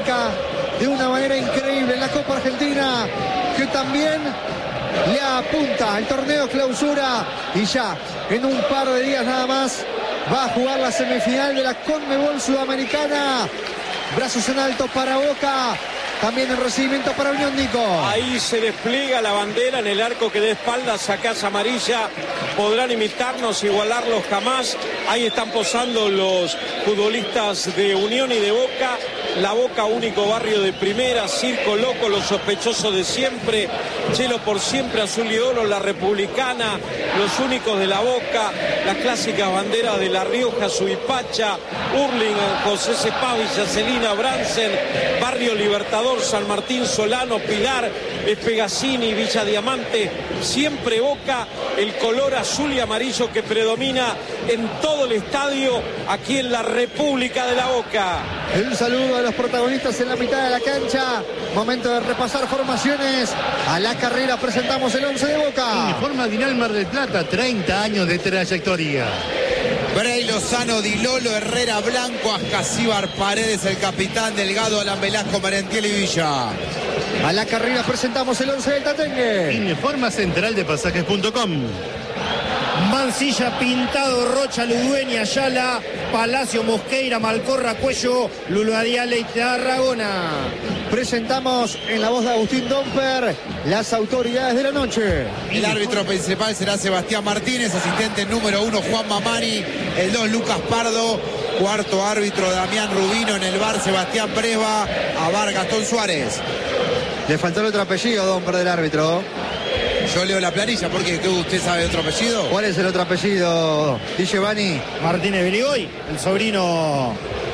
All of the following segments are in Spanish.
Boca de una manera increíble en la Copa Argentina, que también le apunta al torneo clausura, y ya en un par de días nada más va a jugar la semifinal de la Conmebol Sudamericana. Brazos en alto para Boca, también el recibimiento para Unión, Nico. Ahí se despliega la bandera en el arco que de espaldas a Casa Amarilla. Podrán imitarnos, igualarlos jamás. Ahí están posando los futbolistas de Unión y de Boca. La Boca, único barrio de primera, circo loco, los sospechosos de siempre, Chelo por siempre, azul y oro, la republicana, los únicos de la Boca, las clásicas banderas de La Rioja, Suipacha, Hurlingham, José Cepaz, Villa Celina, Bransen, Barrio Libertador, San Martín, Solano, Pilar, Espegasini, Villa Diamante, siempre Boca, el color azul y amarillo que predomina en todo el estadio, aquí en la República de la Boca. Un saludo a los protagonistas en la mitad de la cancha. Momento de repasar formaciones. A la carrera presentamos el 11 de Boca. Uniforma Dinal Mar del Plata, 30 años de trayectoria. Bray Lozano, Di Lolo, Herrera, Blanco, Ascasíbar, Paredes, el capitán, Delgado, Alan Velasco, Merentiel y Villa. A la carrera presentamos el 11 del Tatengue. Uniforma Central de Pasajes.com. Mansilla, Pintado, Rocha, Ludueña, Ayala, Palacio, Mosqueira, Malcorra, Cuello, Luladiale y Tarragona. Presentamos en la voz de Agustín Domper las autoridades de la noche. El árbitro principal será Sebastián Martínez, asistente número 1 Juan Mamani, el 2 Lucas Pardo, cuarto árbitro Damián Rubino, en el bar Sebastián Presba, a bar Gastón Suárez. Le faltó el otro apellido, Domper, del árbitro. Yo leo la planilla, porque ¿usted sabe otro apellido? ¿Cuál es el otro apellido, Di Giovanni? Martínez Berigoy, el sobrino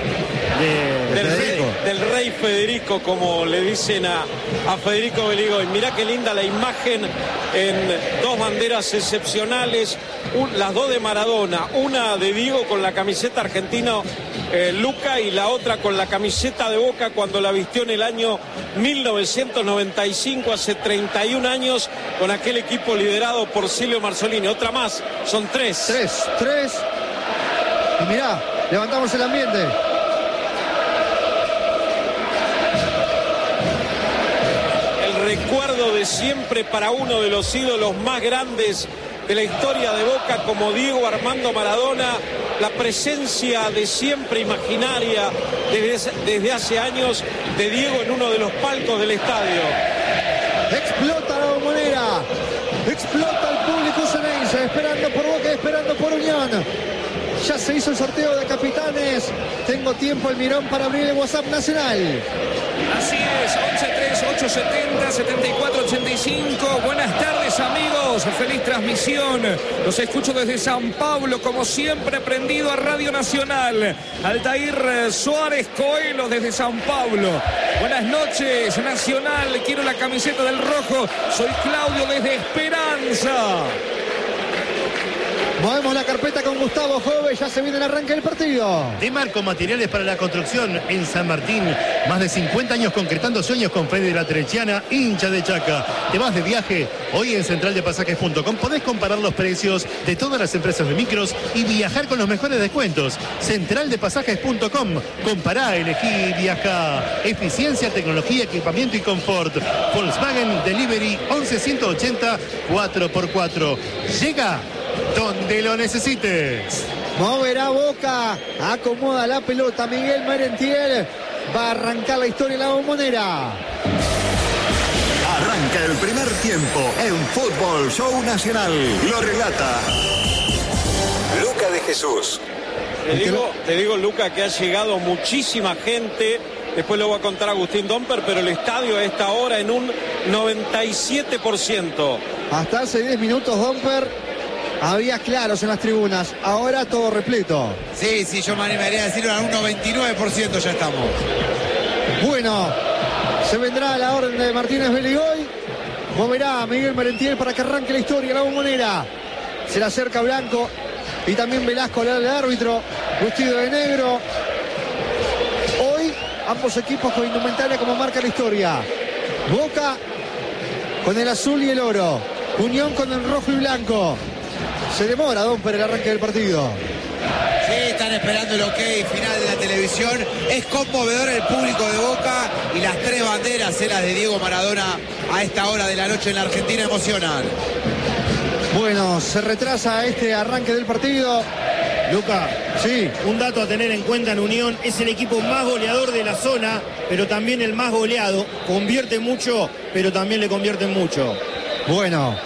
del rey Federico, como le dicen a Federico Beligoy. Mirá qué linda la imagen en dos banderas excepcionales, las dos de Maradona, una de Diego con la camiseta argentina Luca y la otra con la camiseta de Boca cuando la vistió en el año 1995, hace 31 años, con aquel equipo liderado por Silvio Marzolini. Otra más, son tres. Tres. Y mirá, levantamos el ambiente. Recuerdo de siempre para uno de los ídolos más grandes de la historia de Boca, como Diego Armando Maradona, la presencia de siempre imaginaria desde hace años de Diego en uno de los palcos del estadio. Explota la Bombonera, explota el público ceneice, esperando por Boca, esperando por Unión. Ya se hizo el sorteo de capitanes. Tengo tiempo, el mirón, para abrir el WhatsApp nacional. Así es, 11-3-870-74-85. Buenas tardes, amigos. Feliz transmisión. Los escucho desde San Pablo, como siempre, prendido a Radio Nacional. Altair Suárez Coelho desde San Pablo. Buenas noches, Nacional. Quiero la camiseta del rojo. Soy Claudio desde Esperanza. Movemos la carpeta con Gustavo Jove, ya se viene el arranque del partido. De Marco Materiales para la Construcción en San Martín. Más de 50 años concretando sueños con Freddy de la Trechiana, hincha de Chaca. Te vas de viaje, hoy en centraldepasajes.com podés comparar los precios de todas las empresas de micros y viajar con los mejores descuentos. Centraldepasajes.com, compará, elegí y viaja. Eficiencia, tecnología, equipamiento y confort. Volkswagen Delivery 11180 4x4. Llega donde lo necesites. Moverá Boca, acomoda la pelota Miguel Merentiel. Va a arrancar la historia en la Bombonera. Arranca el primer tiempo en Fútbol Show Nacional. Lo relata Luca de Jesús. Te digo, Luca, que ha llegado muchísima gente. Después lo va a contar Agustín Domper, pero el estadio a esta hora en un 97%. Hasta hace 10 minutos, Domper, había claros en las tribunas, ahora todo repleto. Sí, yo me animaría a decirlo, a un 99% ya estamos. Bueno, se vendrá la orden de Martínez Beligoy. Moverá a Miguel Merentiel para que arranque la historia, la Bombonera. Se le acerca Blanco y también Velasco, el árbitro, vestido de negro. Hoy, ambos equipos con indumentaria como marca la historia. Boca con el azul y el oro. Unión con el rojo y blanco. Se demora, Domper, el arranque del partido. Sí, están esperando el ok final de la televisión. Es conmovedor el público de Boca. las 3 banderas, las de Diego Maradona, a esta hora de la noche en la Argentina emocionan. Bueno, se retrasa este arranque del partido. Luca, Sí. un dato a tener en cuenta en Unión: es el equipo más goleador de la zona, pero también el más goleado. Convierte mucho, pero también le convierten mucho. Bueno.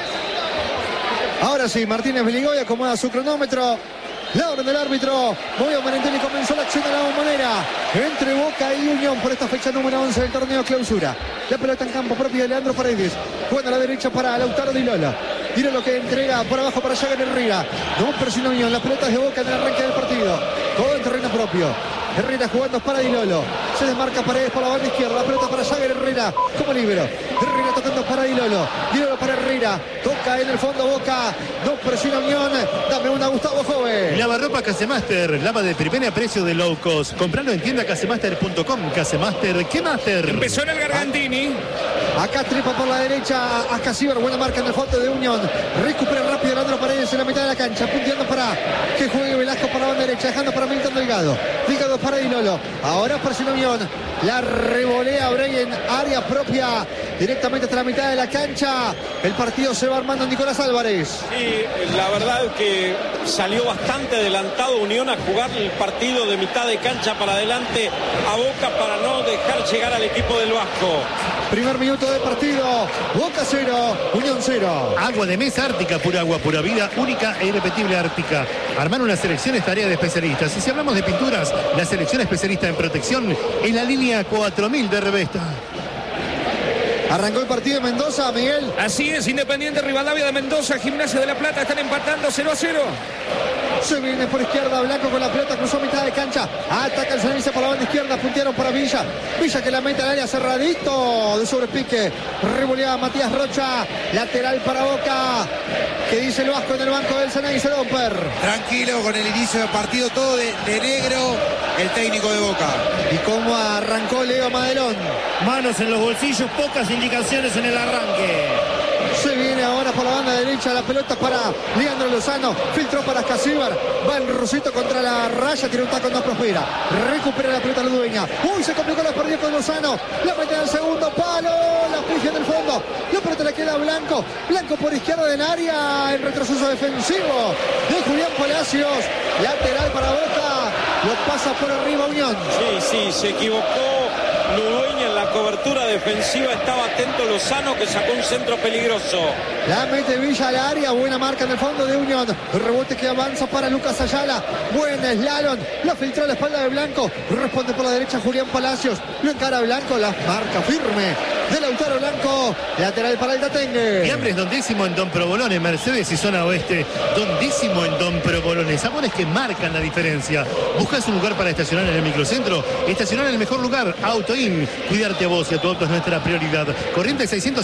Ahora sí, Martínez Beligoy acomoda su cronómetro. La orden del árbitro. Movió Merentiel y comenzó la acción de la Bombonera entre Boca y Unión por esta fecha número 11 del torneo clausura. La pelota en campo propio de Leandro Paredes. Jugando a la derecha para Lautaro Di Lolo. Tiro lo que entrega por abajo para Jagger Herrera. No presiona Unión. Las pelotas de Boca en el arranque del partido. Todo en terreno propio. Herrera jugando para Di Lolo. Se desmarca Paredes por la banda izquierda. La pelota para Jagger Herrera como libero. Herrera tocando para Di Lolo. Di Lolo para Herrera. Toca en el fondo Boca. No presiona Unión. Dame una, Gustavo Joven. Lavarropa Casemaster, lava de primera precio de low cost. Compralo en tienda casemaster.com. Casemaster, ¿qué master? Empezó en el Gargantini. Acá tripa por la derecha a Casíbar, buena marca en el fondo de Unión. Recupera rápido Leandro Paredes en la mitad de la cancha, punteando para que juegue Velasco por la banda derecha, dejando para Milton Delgado. Delgado para Di Lolo. Ahora presiona Unión. La revolea Brey en área propia, directamente hasta la mitad de la cancha. El partido se va armando Nicolás Álvarez. Y la verdad que salió bastante adelantado Unión a jugar el partido de mitad de cancha para adelante a Boca para no dejar llegar al equipo del Vasco. Primer minuto de partido. Boca 0, Unión 0. Agua de mesa Ártica, pura agua, pura vida, única e irrepetible Ártica. Armar una selección es tarea de especialistas. Y si hablamos de pinturas, la selección especialista en protección es la línea 4000 de Revesta. Arrancó el partido en Mendoza, Miguel. Así es, Independiente Rivadavia de Mendoza, Gimnasia de la Plata están empatando 0-0. Se viene por izquierda, Blanco con la pelota, cruzó mitad de cancha. Ataca el servicio por la banda izquierda, puntearon para Villa. Villa que la mete al área, cerradito de sobrepique. Revoleaba Matías Rocha, lateral para Boca. ¿Qué dice el Vasco en el banco del Ceneice Domper? Tranquilo con el inicio del partido, todo de negro el técnico de Boca. ¿Y cómo arrancó Leo Madelón? Manos en los bolsillos, pocas indicaciones en el arranque. Se viene ahora por la banda derecha, la pelota para Leandro Lozano, filtró para Casíbar, va el Rusito contra la raya, tiene un taco, no prospera, recupera la pelota la dueña, uy, se complicó, la perdió con Lozano, la mete al segundo palo, la pija en el fondo, la pelota le queda a Blanco, Blanco por izquierda del área, el retroceso defensivo de Julián Palacios, lateral para Boca, lo pasa por arriba Unión. Sí, se equivocó Ludueña en la cobertura defensiva, estaba atento Lozano que sacó un centro peligroso. La mete Villa al área, buena marca en el fondo de Unión. El rebote que avanza para Lucas Ayala. Buena slalom, la filtró a la espalda de Blanco. Responde por la derecha Julián Palacios. Lo encara Blanco, la marca firme de Lautaro Blanco. Lateral para el Tatengue. Fiambres Dondísimo en Don Provolone, Mercedes y zona oeste. Dondísimo en Don Provolone. Sabores que marcan la diferencia. ¿Buscas un lugar para estacionar en el microcentro? Estacionar en el mejor lugar, Autoin. Cuidarte a vos y a tu auto es nuestra prioridad. Corriente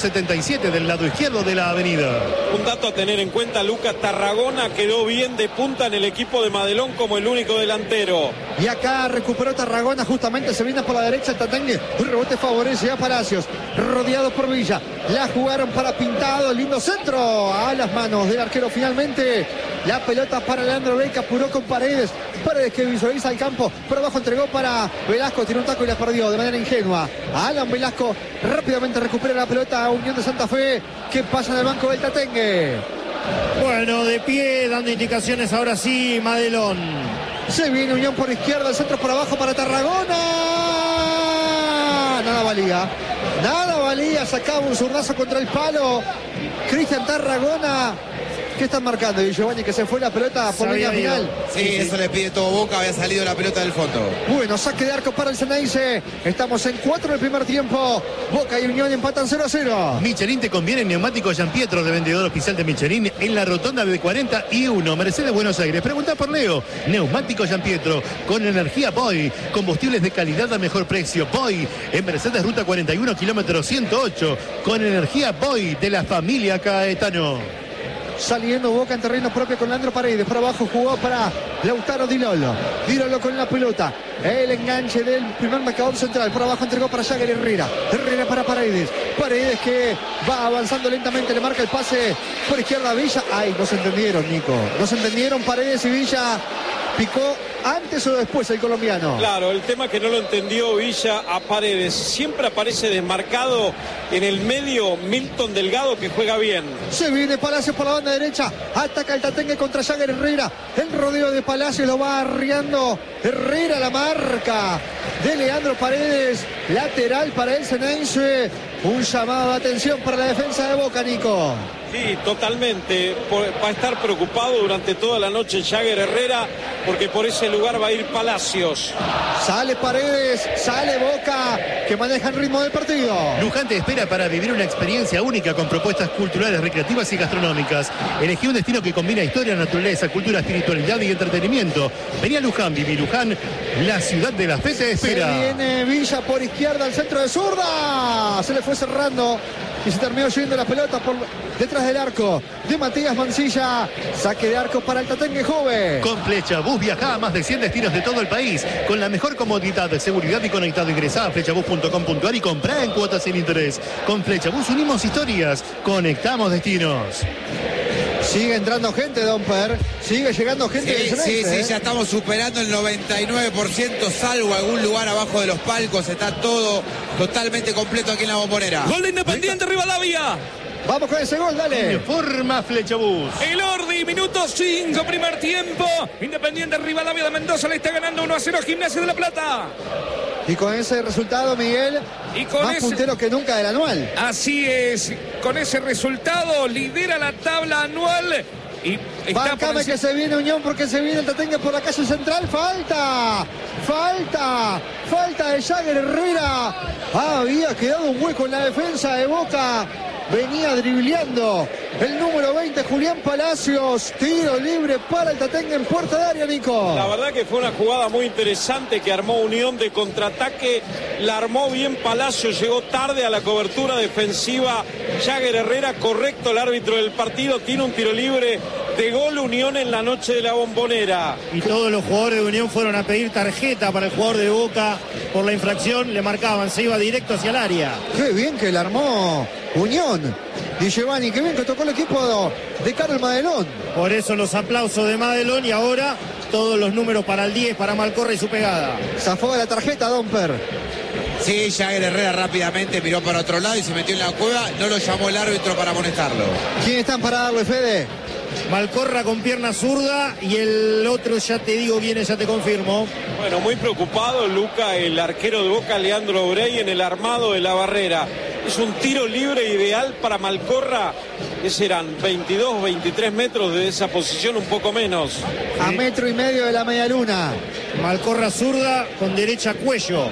677 del lado izquierdo de la avenida. Un dato a tener en cuenta, Lucas Tarragona quedó bien de punta en el equipo de Madelón como el único delantero. Y acá recuperó Tarragona, justamente se viene por la derecha el Tatengue. Un rebote favorece a Palacios, rodeado por Villa. La jugaron para Pintado, lindo centro a las manos del arquero finalmente. La pelota para Leandro Bey, que apuró con Paredes. Paredes que visualiza el campo, por abajo entregó para Velasco, tiene un taco y la perdió de manera ingenua. Alan Velasco rápidamente recupera la pelota a Unión de Santa Fe, que pasa en el banco del Tatengue. Bueno, de pie, dando indicaciones ahora sí, Madelón. Se viene Unión por izquierda, el centro por abajo para Tarragona. Nada valía, sacaba un zurdazo contra el palo. Cristian Tarragona. ¿Qué están marcando? Y Giovanni, que se fue la pelota por línea final. Sí, eso le pide todo Boca, había salido la pelota del fondo. Bueno, saque de arco para el Ceneice. Estamos en 4 del primer tiempo. Boca y Unión empatan 0-0. Michelin te conviene, neumático Gianpietro, de vendedor oficial de Michelin en la rotonda de 41, Mercedes Buenos Aires. Pregunta por Leo. Neumático Gianpietro con energía Boy, combustibles de calidad a mejor precio. Boy en Mercedes Ruta 41, kilómetro 108, con energía Boy de la familia Caetano. Saliendo Boca en terreno propio con Leandro Paredes. Por abajo jugó para Lautaro Di Lolo. Di Lolo con la pelota. El enganche del primer marcador central. Por abajo entregó para Jagger Herrera. Herrera para Paredes. Paredes que va avanzando lentamente. Le marca el pase por izquierda a Villa. Ay, no se entendieron, Nico. No se entendieron Paredes y Villa. Picó antes o después el colombiano. Claro, el tema que no lo entendió Villa a Paredes. Siempre aparece desmarcado en el medio Milton Delgado, que juega bien. Se viene Palacios por la banda derecha. Ataca el Tatengue contra Jagger Herrera. El rodeo de Palacios lo va arriando Herrera, la marca de Leandro Paredes. Lateral para el Ceneice. Un llamado de atención para la defensa de Boca, Nico. Sí, totalmente. Va a estar preocupado durante toda la noche Jagger Herrera, porque por ese lugar va a ir Palacios. Sale Paredes, sale Boca, que maneja el ritmo del partido. Luján te espera para vivir una experiencia única con propuestas culturales, recreativas y gastronómicas. Elegí un destino que combina historia, naturaleza, cultura, espiritualidad y entretenimiento. Vení a Luján, viví Luján, la ciudad de la fe te espera. Se viene Villa por izquierda al centro de zurda. Se le fue cerrando y se terminó yendo la pelota por detrás del arco de Matías Mancilla. Saque de arco para el Tatengue joven. Con Flechabús viaja a más de 100 destinos de todo el país con la mejor comodidad, seguridad y conectado. Ingresá a flechabús.com.ar y comprá en cuotas sin interés. Con Flechabús unimos historias, conectamos destinos. Sigue entrando gente, Domper. Sigue llegando gente. Sí, ya estamos superando el 99%, salvo algún lugar abajo de los palcos. Está todo totalmente completo aquí en la Bombonera. Gol de Independiente Rivadavia. Vamos con ese gol, dale. Forma Flechabús. El Ordi, minuto 5, primer tiempo. Independiente Rivadavia de Mendoza le está ganando 1-0 a Gimnasia de La Plata. Y con ese resultado, Miguel, y con más puntero que nunca del anual. Así es, con ese resultado lidera la tabla anual. Y Bancame que se viene Unión porque se viene el Tatengue por la calle central. Falta de Jagger Herrera. Había quedado un hueco en la defensa de Boca. Venía dribleando el número 20, Julián Palacios. Tiro libre para el Tatengue en puerta de área, Nico. La verdad que fue una jugada muy interesante que armó Unión de contraataque. La armó bien Palacios, llegó tarde a la cobertura defensiva. Jagger Herrera, correcto el árbitro del partido. Tiene un tiro libre de gol Unión en la noche de la Bombonera. Y todos los jugadores de Unión fueron a pedir tarjeta para el jugador de Boca por la infracción. Le marcaban, se iba directo hacia el área. Qué bien que la armó Unión. Di Giovanni, qué bien que tocó el equipo de Carlos Madelón. Por eso los aplausos de Madelón y ahora todos los números para el 10, para Malcorra y su pegada. Zafó de la tarjeta, Domper. Sí, Jagger Herrera rápidamente miró para otro lado y se metió en la cueva. No lo llamó el árbitro para amonestarlo. ¿Quién están para darle, Fede? Malcorra con pierna zurda y el otro, ya te digo quién es, ya te confirmo. Bueno, muy preocupado Luca, el arquero de Boca, Leandro Brey, en el armado de la barrera. Es un tiro libre ideal para Malcorra, que serán 22, 23 metros de esa posición, un poco menos. A metro y medio de la media luna. Malcorra zurda con derecha cuello.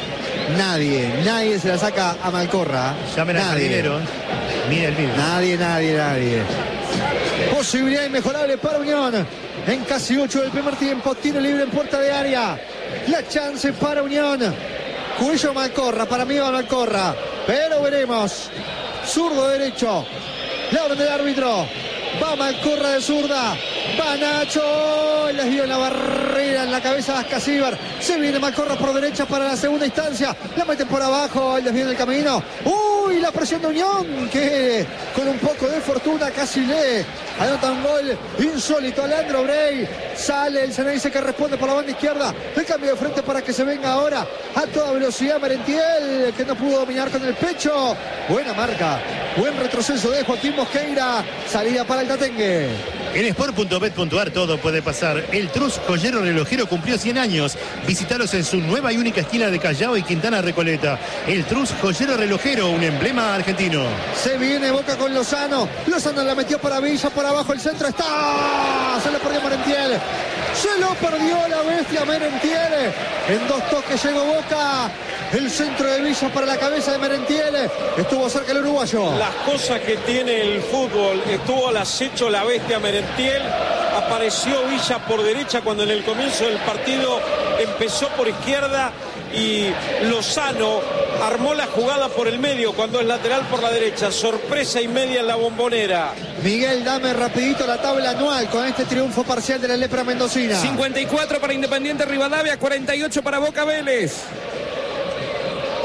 Nadie se la saca a Malcorra. Llamen al jardinero. Mira el vídeo. Nadie. Posibilidad inmejorable para Unión. En casi 8 del primer tiempo. Tiro libre en puerta de área. La chance para Unión. Cuello Malcorra. Para mí va Malcorra. Pero veremos. Zurdo derecho. La orden del árbitro. Va Malcorra de zurda. Va Nacho. Les dio en la barrera en la cabeza de Ascasíbar. Se viene Malcorra por derecha para la segunda instancia. La meten por abajo. El desvío del camino. Uy, la presión de Unión. Que con un poco de fortuna casi le anota un gol insólito a Leandro Brey. Sale el Ceneice que responde por la banda izquierda. El cambio de frente para que se venga ahora a toda velocidad Merentiel, que no pudo dominar con el pecho. Buena marca. Buen retroceso de Joaquín Mosqueira. Salida para el Tatengue. En sport.bet.ar todo puede pasar. El Trus Joyero Relojero cumplió 100 años. Visítalos en su nueva y única esquina de Callao y Quintana Recoleta. El Trus Joyero Relojero, un emblema argentino. Se viene Boca con Lozano. Lozano la metió para Villa, por abajo el centro está. Se lo perdió Merentiel. Se lo perdió la bestia Merentiel. En 2 toques llegó Boca. El centro de Villa para la cabeza de Merentiel. Estuvo cerca el uruguayo. Las cosas que tiene el fútbol. Estuvo al acecho la bestia Merentiel. Apareció Villa por derecha cuando en el comienzo del partido empezó por izquierda. Y Lozano armó la jugada por el medio cuando es lateral por la derecha. Sorpresa y media en la Bombonera. Miguel, dame rapidito la tabla anual con este triunfo parcial de la Lepra Mendocina. 54 para Independiente Rivadavia, 48 para Boca Vélez.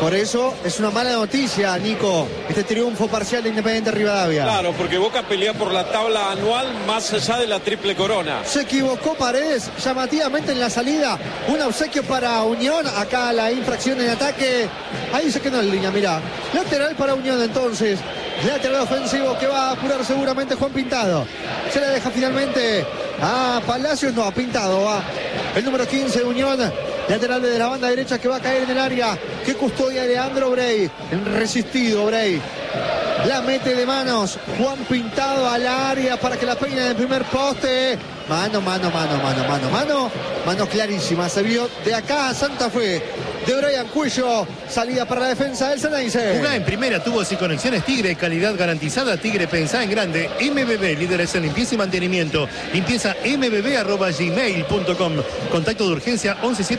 Por eso es una mala noticia, Nico, este triunfo parcial de Independiente Rivadavia. Claro, porque Boca pelea por la tabla anual más allá de la triple corona. Se equivocó Paredes llamativamente en la salida. Un obsequio para Unión. Acá la infracción en ataque. Ahí se quedó en línea, mirá. Lateral para Unión entonces. Lateral ofensivo que va a apurar seguramente Juan Pintado. Se la deja finalmente a Palacios. No, a Pintado va. El número 15 de Unión. Lateral desde la banda derecha que va a caer en el área. Que custodia Leandro Brey. Resistido Brey. La mete de manos. Juan Pintado al área para que la peine en el primer poste. Mano clarísima. Se vio de acá a Santa Fe. De Brian Cuello. Salida para la defensa del Ceneice. Jugá en primera, tubos y conexiones Tigre, calidad garantizada. Tigre, pensá en grande. MBB, líderes en limpieza y mantenimiento. Limpieza mbb@gmail.com. Contacto de urgencia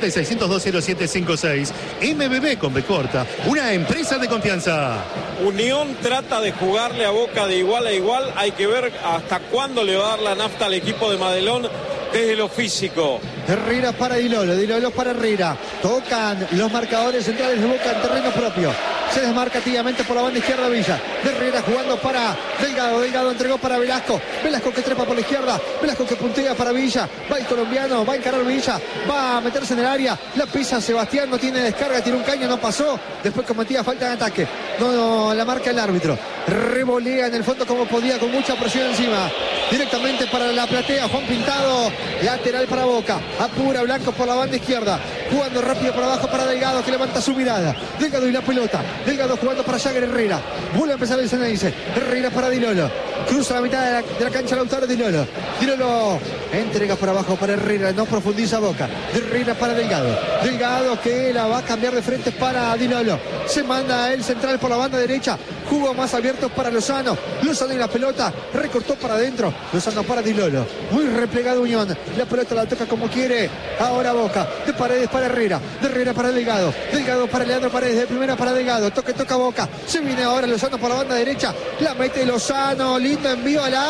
117-602-0756. MBB con B corta. Una empresa de confianza. Unión trata de jugarle a Boca de igual a igual. Hay que ver hasta cuándo le va a dar la nafta al equipo de Madelón desde lo físico. Herrera para Dilolo, Dilolo para Herrera. Tocan los marcadores centrales de Boca en terreno propio. Se desmarca activamente por la banda izquierda Villa. Herrera jugando para Delgado. Delgado entregó para Velasco. Velasco que trepa por la izquierda. Velasco que puntea para Villa. Va el colombiano, va a encarar Villa. Va a meterse en el área. La pisa Sebastián, no tiene descarga, tiene un caño, no pasó. Después cometía falta de ataque. No la marca el árbitro. Revolea en el fondo como podía, con mucha presión encima. Directamente para la platea, Juan Pintado. Lateral para Boca. Apura Blanco por la banda izquierda. Jugando rápido para abajo para Delgado, que levanta su mirada. Delgado y la pelota. Delgado jugando para Jagger Herrera. Vuelve a empezar el Ceneice. Herrera para Dilolo. Cruza la mitad de la cancha Lautaro Dilolo. Dilolo entrega por abajo para Herrera. No profundiza Boca. Herrera para Delgado. Delgado que la va a cambiar de frente para Dilolo. Se manda el central por la banda derecha. Jugos más abiertos para Lozano. Lozano y la pelota. Recortó para adentro. Lozano para Dilolo. Muy replegado Unión. La pelota la toca como quiere. Ahora Boca. De Paredes para Herrera. De Herrera para Delgado. Delgado para Leandro Paredes. De primera para Delgado. Toca Boca. Se viene ahora Lozano por la banda derecha. La mete Lozano. Lindo envío al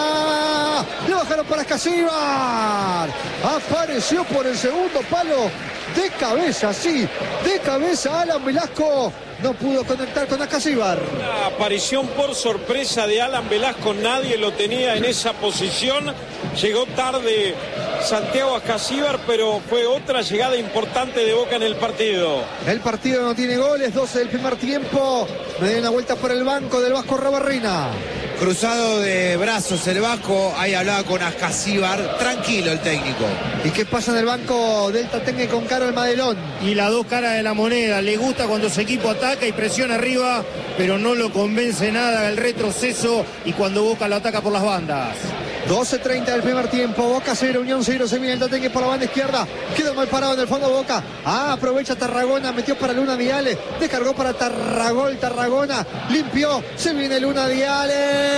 área. Lo bajaron para Escasíbar. Apareció por el segundo palo. De cabeza, sí. De cabeza Alan Velasco. No pudo conectar con Escasíbar. Una aparición por sorpresa de Alan Velasco. Nadie lo tenía en esa posición. Llegó tarde Santiago Escasíbar, pero fue otra llegada importante de Boca en el partido. El partido no tiene goles. 12 del primer tiempo. Me dio una vuelta por el banco del Vasco Rabarrina. Cruzado de brazos el Vasco, ahí hablaba con Escasíbar, tranquilo el técnico. ¿Y qué pasa en el banco del Tatengue con Caro el Madelón? Y las dos caras de la moneda, le gusta cuando su equipo ataca y presiona arriba, pero no lo convence nada el retroceso y cuando Boca lo ataca por las bandas. 12:30 del primer tiempo, Boca 0, Unión 0, se viene el Tatengue por la banda izquierda, quedó mal parado en el fondo Boca, aprovecha Tarragona, metió para Luna Viale, descargó para Tarragona, limpió, se viene Luna Viale,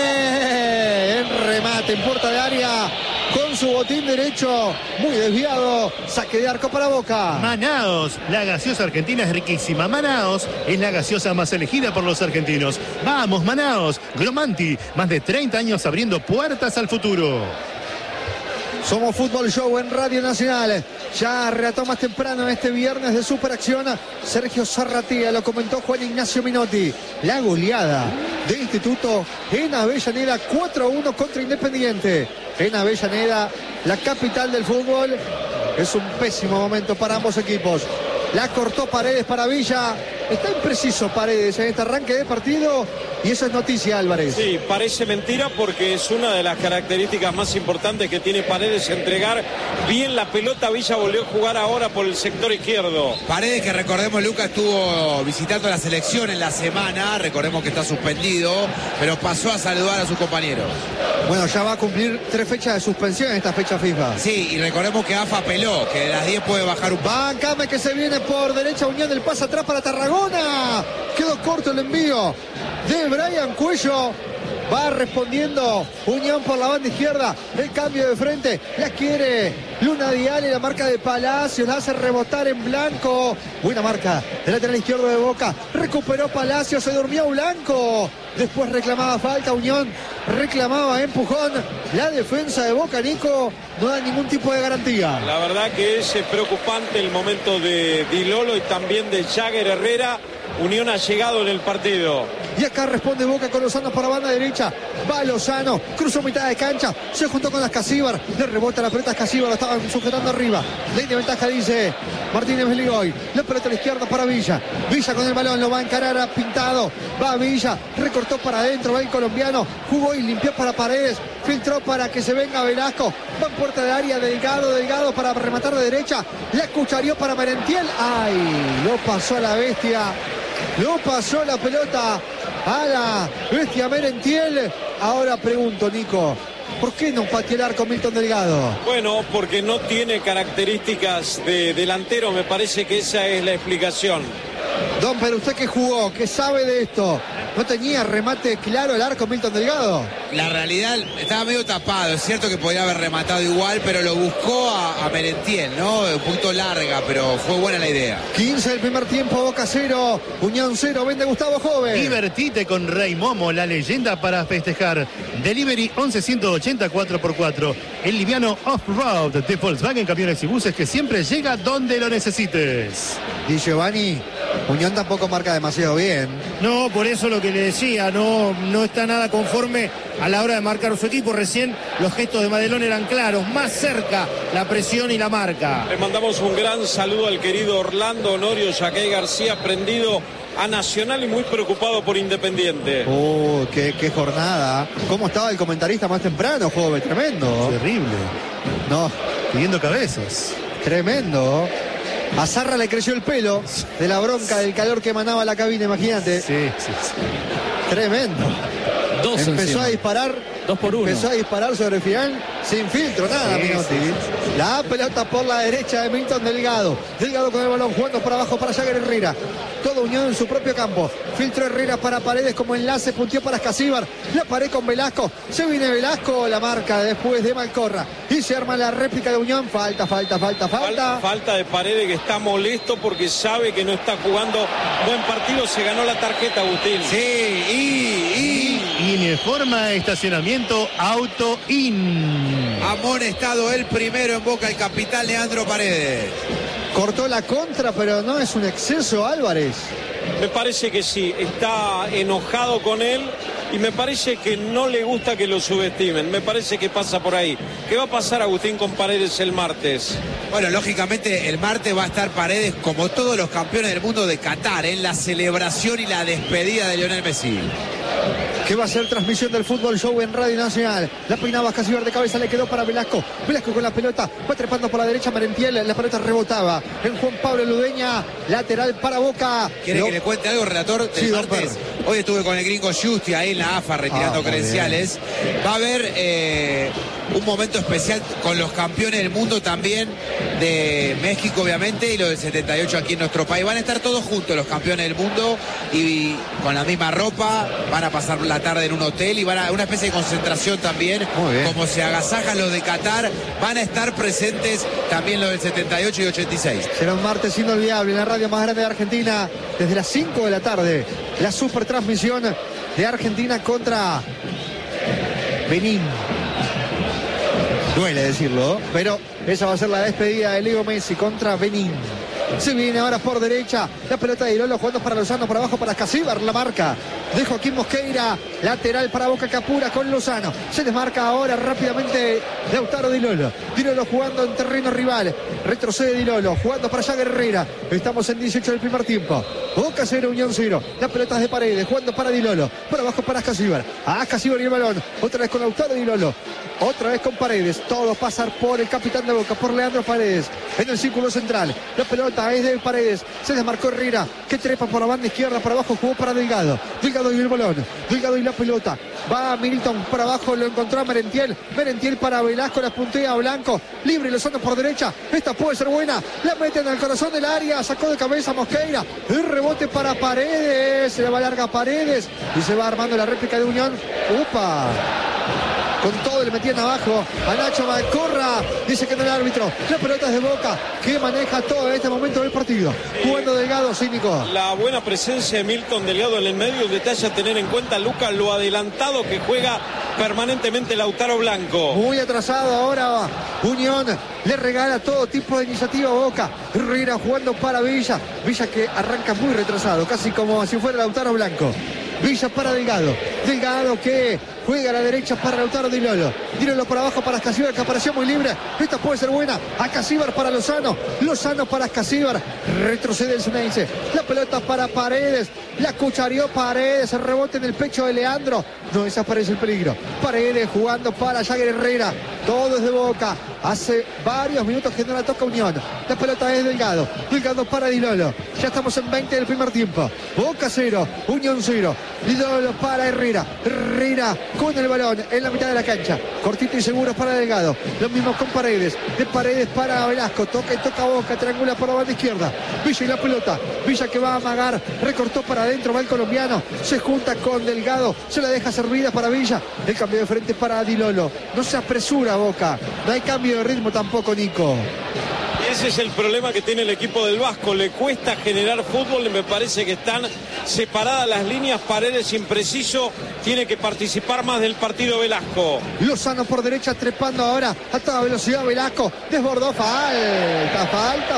en remate, en puerta de área, con su botín derecho, muy desviado, saque de arco para Boca. Manaos, la gaseosa argentina es riquísima. Manaos es la gaseosa más elegida por los argentinos. Vamos, Manaos, Gromanti, más de 30 años abriendo puertas al futuro. Somos Fútbol Show en Radio Nacional. Ya relató más temprano este viernes de Superacción Sergio Zarratea, lo comentó Juan Ignacio Minotti. La goleada de Instituto en Avellaneda, 4-1 contra Independiente. En Avellaneda, la capital del fútbol. Es un pésimo momento para ambos equipos. La cortó Paredes para Villa. Está impreciso Paredes en este arranque de partido y eso es noticia, Álvarez. Sí, parece mentira porque es una de las características más importantes que tiene Paredes, entregar bien la pelota. Villa volvió a jugar ahora por el sector izquierdo. Paredes, que recordemos, Lucas estuvo visitando la selección en la semana, recordemos que está suspendido, pero pasó a saludar a sus compañeros. Bueno, ya va a cumplir 3 fechas de suspensión en esta fecha FIFA. Sí, y recordemos que AFA peló, que de las 10 puede bajar un poco. Bancame que se viene por derecha, Unión del pase atrás para Tarragona. Quedó corto el envío de Brian Cuello. Va respondiendo Unión por la banda izquierda. El cambio de frente. La quiere Luna Viale. La marca de Palacios. La hace rebotar en Blanco. Buena marca del lateral izquierdo de Boca. Recuperó Palacios. Se durmió Blanco. Después reclamaba falta. Unión reclamaba empujón. La defensa de Boca, Nico, no da ningún tipo de garantía. La verdad que es preocupante el momento de Dilolo y también de Jagger Herrera. Unión ha llegado en el partido. Y acá responde Boca con Lozano para banda derecha. Va Lozano, cruzó mitad de cancha, se juntó con Ascasíbar, le rebota la pelota a Ascasíbar, lo estaban sujetando arriba. Ley de ventaja, dice Martínez Beligoy. La pelota a la izquierda para Villa. Villa con el balón, lo va a encarar a Pintado. Va Villa, recortó para adentro, va el colombiano, jugó y limpió para Paredes. Filtró para que se venga Velasco. Va en puerta de área, Delgado para rematar de derecha. La cucharió para Merentiel. ¡Ay! Lo pasó a la bestia. Lo pasó la pelota a la bestia Merentiel. Ahora pregunto, Nico, ¿por qué no pateó el arco Milton Delgado? Bueno, porque no tiene características de delantero, me parece que esa es la explicación. Don, pero usted que jugó, que sabe de esto, ¿no tenía remate claro el arco Milton Delgado? La realidad estaba medio tapado, es cierto que podría haber rematado igual, pero lo buscó a Merentiel, ¿no? Un punto larga, pero fue buena la idea. 15 del primer tiempo, Boca 0, Unión 0, vende Gustavo Joven. Divertite con Rey Momo, la leyenda para festejar. Delivery 11-180 4x4. El liviano off-road de Volkswagen Camiones y Buses que siempre llega donde lo necesites. Di Giovanni, Unión tampoco marca demasiado bien. No, por eso lo que le decía, no está nada conforme a la hora de marcar su equipo. Recién los gestos de Madelón eran claros, más cerca la presión y la marca. Le mandamos un gran saludo al querido Orlando Honorio Yaquey García, prendido a Nacional y muy preocupado por Independiente. Oh, qué jornada. ¿Cómo estaba el comentarista más temprano, Joven? Tremendo. Terrible. No, Pidiendo cabezas. tremendo. A Zarra le creció el pelo de la bronca, del calor que emanaba la cabina, imagínate. Sí. Tremendo. Empezó a disparar. 2 por 1. Empezó a disparar sobre Fián sin filtro, nada, Minotti. La pelota por la derecha de Milton Delgado. Delgado con el balón, jugando para abajo para Jagger Herrera. Todo Unión en su propio campo. Filtro Herrera para Paredes como enlace, punteó para Ascasíbar. La pared con Velasco. Se viene Velasco, la marca después de Malcorra. Y se arma la réplica de Unión. Falta. Falta de Paredes, que está molesto porque sabe que no está jugando buen partido. Se ganó la tarjeta, Agustín. Sí, Informa estacionamiento Auto In. amonestado el primero en Boca el capitán Leandro Paredes. Cortó la contra, pero no es un exceso, Álvarez. Me parece que sí, está enojado con él y me parece que no le gusta que lo subestimen. Me parece que pasa por ahí. ¿Qué va a pasar, Agustín, con Paredes el martes? Bueno, lógicamente el martes va a estar Paredes como todos los campeones del mundo de Qatar en la celebración y la despedida de Lionel Messi. Que va a ser transmisión del Fútbol Show en Radio Nacional. La peinaba Ascasíbar de cabeza, le quedó para Velasco. Velasco con la pelota, va trepando por la derecha Merentiel. La pelota rebotaba en Juan Pablo Ludeña. Lateral para Boca. ¿Quiere que le cuente algo, relator? Sí, Del martes. Hoy estuve con el gringo Justi ahí en la AFA retirando credenciales. Va a haber un momento especial con los campeones del mundo también de México, obviamente, y los del 78 aquí en nuestro país. Van a estar todos juntos los campeones del mundo y con la misma ropa. Van a pasar la tarde en un hotel y van a una especie de concentración también. Como se agasajan los de Qatar, van a estar presentes también los del 78 y 86. Será un martes inolvidable en la radio más grande de Argentina desde las 5 de la tarde. La super transmisión de Argentina contra Benín. Duele decirlo, pero esa va a ser la despedida de Leo Messi contra Benín. Se viene ahora por derecha, la pelota de Dilolo jugando para Lozano, por abajo para Ascasíbar, la marca de Joaquín Mosqueira, lateral para Boca Capura con Lozano. Se desmarca ahora rápidamente Lautaro Dilolo. Dilolo jugando en terreno rival, retrocede Dilolo, jugando para Jagger Herrera. Estamos en 18 del primer tiempo. Boca 0, Unión 0. La pelota es de Paredes, jugando para Dilolo, por abajo para Ascasíbar. Ascasíbar y el balón, otra vez con Lautaro Dilolo. Otra vez con Paredes, todo pasar por el capitán de Boca, por Leandro Paredes, en el círculo central. La pelota es de Paredes, se desmarcó Herrera, que trepa por la banda izquierda, para abajo jugó para Delgado. Delgado y el balón, Delgado y la pelota. Va Milton por abajo, lo encontró a Merentiel. Merentiel para Velasco, la puntea a Blanco. Libre Lozano por derecha, esta puede ser buena. La meten al corazón del área, sacó de cabeza Mosqueira. El rebote para Paredes, se le va larga Paredes y se va armando la réplica de Unión. ¡Upa! con todo le metían abajo a Nacho Malcorra, dice que no el árbitro. La pelota es de Boca, que maneja todo en este momento del partido. Jugando Delgado, cínico. La buena presencia de Milton Delgado en el medio, un detalle a tener en cuenta, Lucas, lo adelantado que juega permanentemente Lautaro Blanco. Muy atrasado ahora Unión, le regala todo tipo de iniciativa a Boca. Herrera jugando para Villa, Villa que arranca muy retrasado, casi como si fuera Lautaro Blanco. Villa para Delgado, Delgado que juega a la derecha para Lautaro Di Lolo, Di Lolo para abajo para Ascasíbar, que apareció muy libre. Esta puede ser buena. Ascasíbar para Lozano, Lozano para Ascasíbar, retrocede el Ceneice. La pelota para Paredes, la cuchareó Paredes, el rebote en el pecho de Leandro, no desaparece el peligro. Paredes jugando para Jagger Herrera, todo es de Boca. Hace varios minutos que no la toca Unión. La pelota es Delgado, Delgado para Di Lolo. Ya estamos en 20 del primer tiempo. Boca 0, Unión 0. Di Lolo para Herrera, Herrera con el balón en la mitad de la cancha, cortito y seguro para Delgado. Lo mismo con Paredes, de Paredes para Velasco, toca y toca Boca, triangula por la banda izquierda. Villa y la pelota, Villa que va a amagar, recortó para adentro, va el colombiano, se junta con Delgado, se la deja servida para Villa, el cambio de frente para Di Lolo. No se apresura Boca, no hay cambio de ritmo tampoco, Nico. Ese es el problema que tiene el equipo del Vasco, le cuesta generar fútbol y me parece que están separadas las líneas. Paredes impreciso, tiene que participar más del partido Velasco. Lozano por derecha trepando ahora a toda velocidad Velasco, desbordó, falta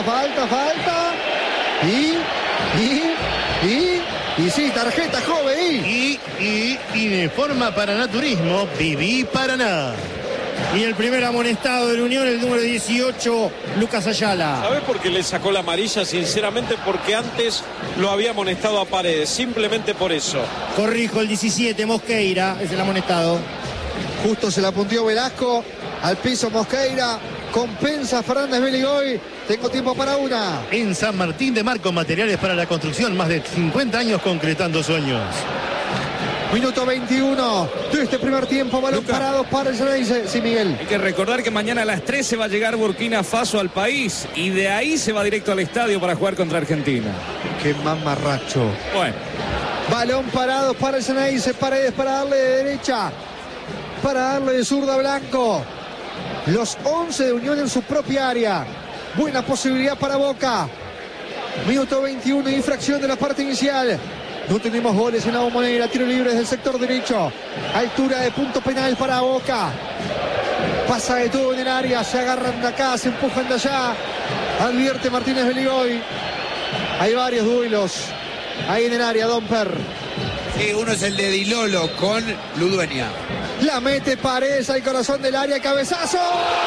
y sí, tarjeta joven Y de forma para Naturismo, Viví Paraná. Y el primer amonestado de la Unión, el número 18, Lucas Ayala. ¿Sabes por qué le sacó la amarilla? Sinceramente, porque antes lo había amonestado a Paredes, simplemente por eso. Corrijo, el 17, Mosqueira, es el amonestado. Justo se la puntió Velasco, al piso Mosqueira, compensa Fernández Beligoy. Tengo tiempo para una. En San Martín de Marcos, materiales para la construcción, más de 50 años concretando sueños. Minuto 21 de este primer tiempo, balón parado para el Ceneice. Sí, Miguel. Hay que recordar que mañana a las 13 va a llegar Burkina Faso al país y de ahí se va directo al estadio para jugar contra Argentina. Qué mamarracho. Bueno. Balón parado para el Ceneice, Paredes para darle de derecha, para darle de zurda a Blanco. Los 11 de Unión en su propia área. Buena posibilidad para Boca. Minuto 21, infracción de la parte inicial. No tenemos goles en la Bombonera, tiro libre desde el sector derecho. Altura de punto penal para Boca. Pasa de todo en el área, se agarran de acá, se empujan de allá. Advierte Martínez Beligoy. Hay varios duelos ahí en el área, Domper. Sí, uno es el de Di Lolo con Ludueña. La mete Paredes al corazón del área, cabezazo.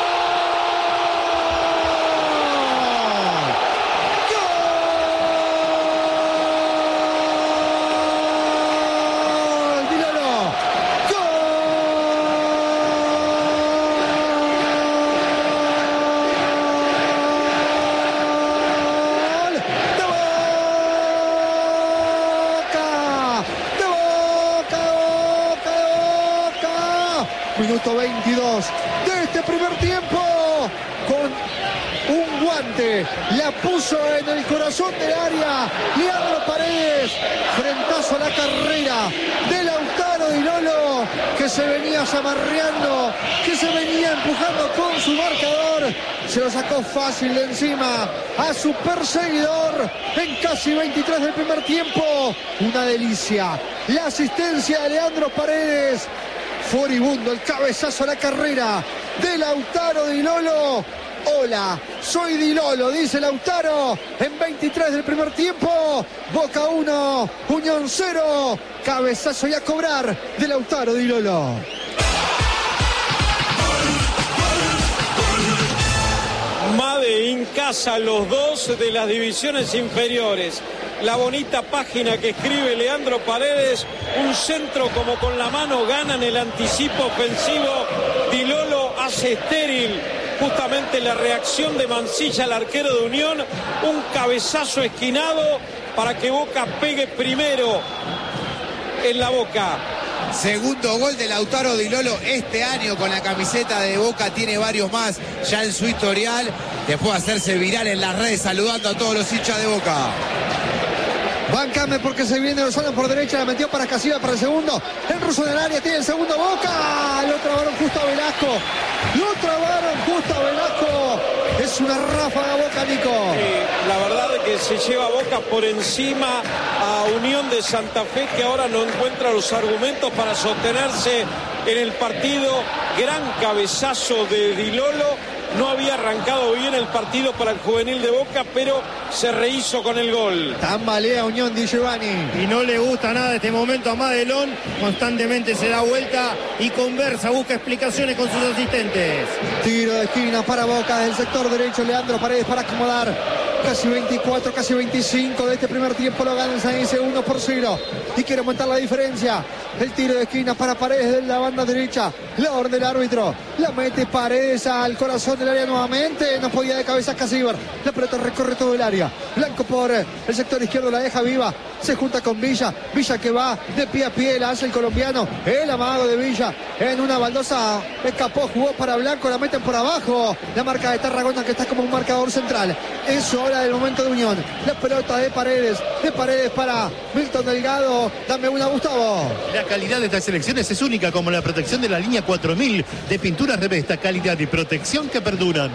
Minuto 22 de este primer tiempo, con un guante, la puso en el corazón del área, Leandro Paredes, frentazo a la carrera de Lautaro Di Lolo, que se venía zamarreando, que se venía empujando con su marcador, se lo sacó fácil de encima a su perseguidor en casi 23 del primer tiempo. Una delicia, la asistencia de Leandro Paredes. Furibundo el cabezazo a la carrera de Lautaro Di Lolo. Hola, soy Di Lolo, dice Lautaro en 23 del primer tiempo. Boca 1, Unión 0. Cabezazo y a cobrar de Lautaro Di Lolo. Made en casa, los dos de las divisiones inferiores. La bonita página que escribe Leandro Paredes, un centro como con la mano, ganan el anticipo ofensivo. Di Lolo hace estéril justamente la reacción de Mancilla, el arquero de Unión, un cabezazo esquinado para que Boca pegue primero en la Boca. Segundo gol de Lautaro Di Lolo este año con la camiseta de Boca, tiene varios más ya en su historial, después de hacerse viral en las redes saludando a todos los hinchas de Boca. Bancame porque se viene Lozano por derecha, la metió para Casillas para el segundo. El ruso del área tiene el segundo, Boca. Lo trabaron justo a Velasco. Es una ráfaga Boca, Nico. La verdad es que se lleva Boca por encima a Unión de Santa Fe, que ahora no encuentra los argumentos para sostenerse en el partido. Gran cabezazo de Di Lolo. No había arrancado bien el partido para el juvenil de Boca, pero se rehizo con el gol. Tambalea Unión Di Giovanni. Y no le gusta nada este momento a Madelón. Constantemente se da vuelta y conversa, busca explicaciones con sus asistentes. Tiro de esquina para Boca del sector derecho. Leandro Paredes para acomodar. Casi 24, casi 25 de este primer tiempo. Lo gana el Sainz 1-0. Y quiere aumentar la diferencia. El tiro de esquina para Paredes de la banda derecha. La orden del árbitro. La mete Paredes al corazón del área nuevamente. No podía de cabeza Casillas. La pelota recorre todo el área. Blanco por el sector izquierdo, la deja viva. Se junta con Villa. Villa que va de pie a pie. La hace el colombiano. El amago de Villa. En una baldosa escapó, jugó para Blanco. La meten por abajo. La marca de Tarragona, que está como un marcador central. Es hora del momento de Unión. La pelota de Paredes. De Paredes para Milton Delgado. Dame una, Gustavo. La calidad de estas selecciones es única, como la protección de la línea 4000 de pinturas Revesta. Calidad y protección que perduran.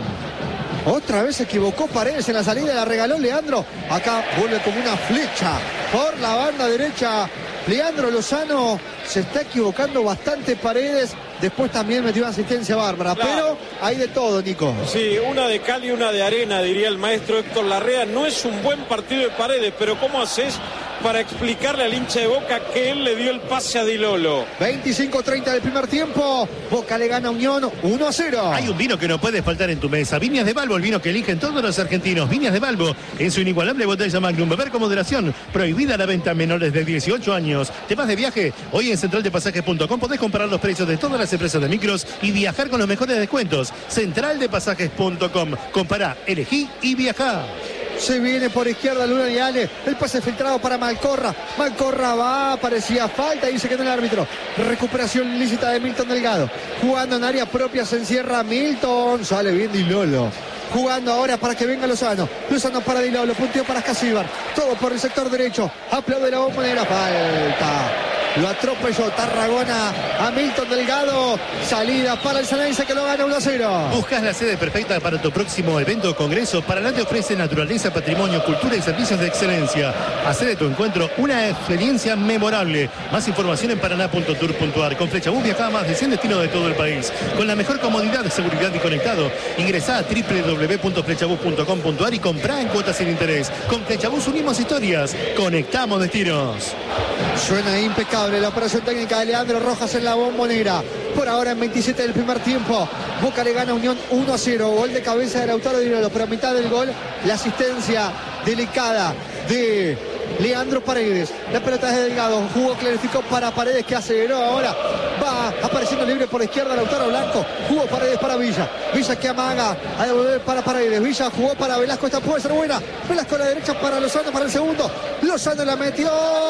Otra vez se equivocó Paredes en la salida, la regaló Leandro. Acá vuelve como una flecha por la banda derecha. Leandro Lozano se está equivocando bastante Paredes. Después también metió una asistencia bárbara. Claro. Pero hay de todo, Nico. Sí, una de cal y una de arena, diría el maestro Héctor Larrea. No es un buen partido de Paredes, pero ¿cómo haces para explicarle al hincha de Boca que él le dio el pase a Di Lolo? 25-30 del primer tiempo. Boca le gana a Unión 1-0. Hay un vino que no puede faltar en tu mesa. Viñas de Balbo, el vino que eligen todos los argentinos. Viñas de Balbo, en su inigualable botella Magnum. Beber con moderación. Prohibida la venta a menores de 18 años. ¿Te vas de viaje? Hoy en centraldepasajes.com podés comparar los precios de todas las empresas de micros y viajar con los mejores descuentos. Centraldepasajes.com. Compará, elegí y viajá. Se viene por izquierda Luna y Ale. El pase filtrado para Malcorra. Malcorra va, parecía falta y se quedó el árbitro. Recuperación lícita de Milton Delgado. Jugando en área propia se encierra Milton. Sale bien Di Lolo. Jugando ahora para que venga Lozano. Lozano para Di Lolo. Punteo para Casillas. Todo por el sector derecho. Aplaude la bombonera. Falta. Lo atropelló Tarragona a Milton Delgado. Salida para el Ceneice que lo gana 1-0. ¿Buscas la sede perfecta para tu próximo evento o congreso? Paraná te ofrece naturaleza, patrimonio, cultura y servicios de excelencia. Hacé de tu encuentro una experiencia memorable. Más información en paraná.tour.ar. Con Flechabús viaja a más de 100 destinos de todo el país. Con la mejor comodidad, seguridad y conectado. Ingresá a www.flechabús.com.ar y comprá en cuotas sin interés. Con Flechabús unimos historias. Conectamos destinos. Suena impecable la operación técnica de Leandro Rojas en la bombonera. Por ahora en 27 del primer tiempo. Boca le gana a Unión 1-0. Gol de cabeza de Lautaro Di Lolo. Pero a mitad del gol, la asistencia delicada de Leandro Paredes. La pelota es de Delgado. Jugó, clarificó para Paredes que aceleró ahora. Va apareciendo libre por izquierda Lautaro Blanco. Jugó Paredes para Villa. Villa que amaga a devolver para Paredes. Villa jugó para Velasco. Esta puede ser buena. Velasco a la derecha para Lozano para el segundo. Lozano la metió.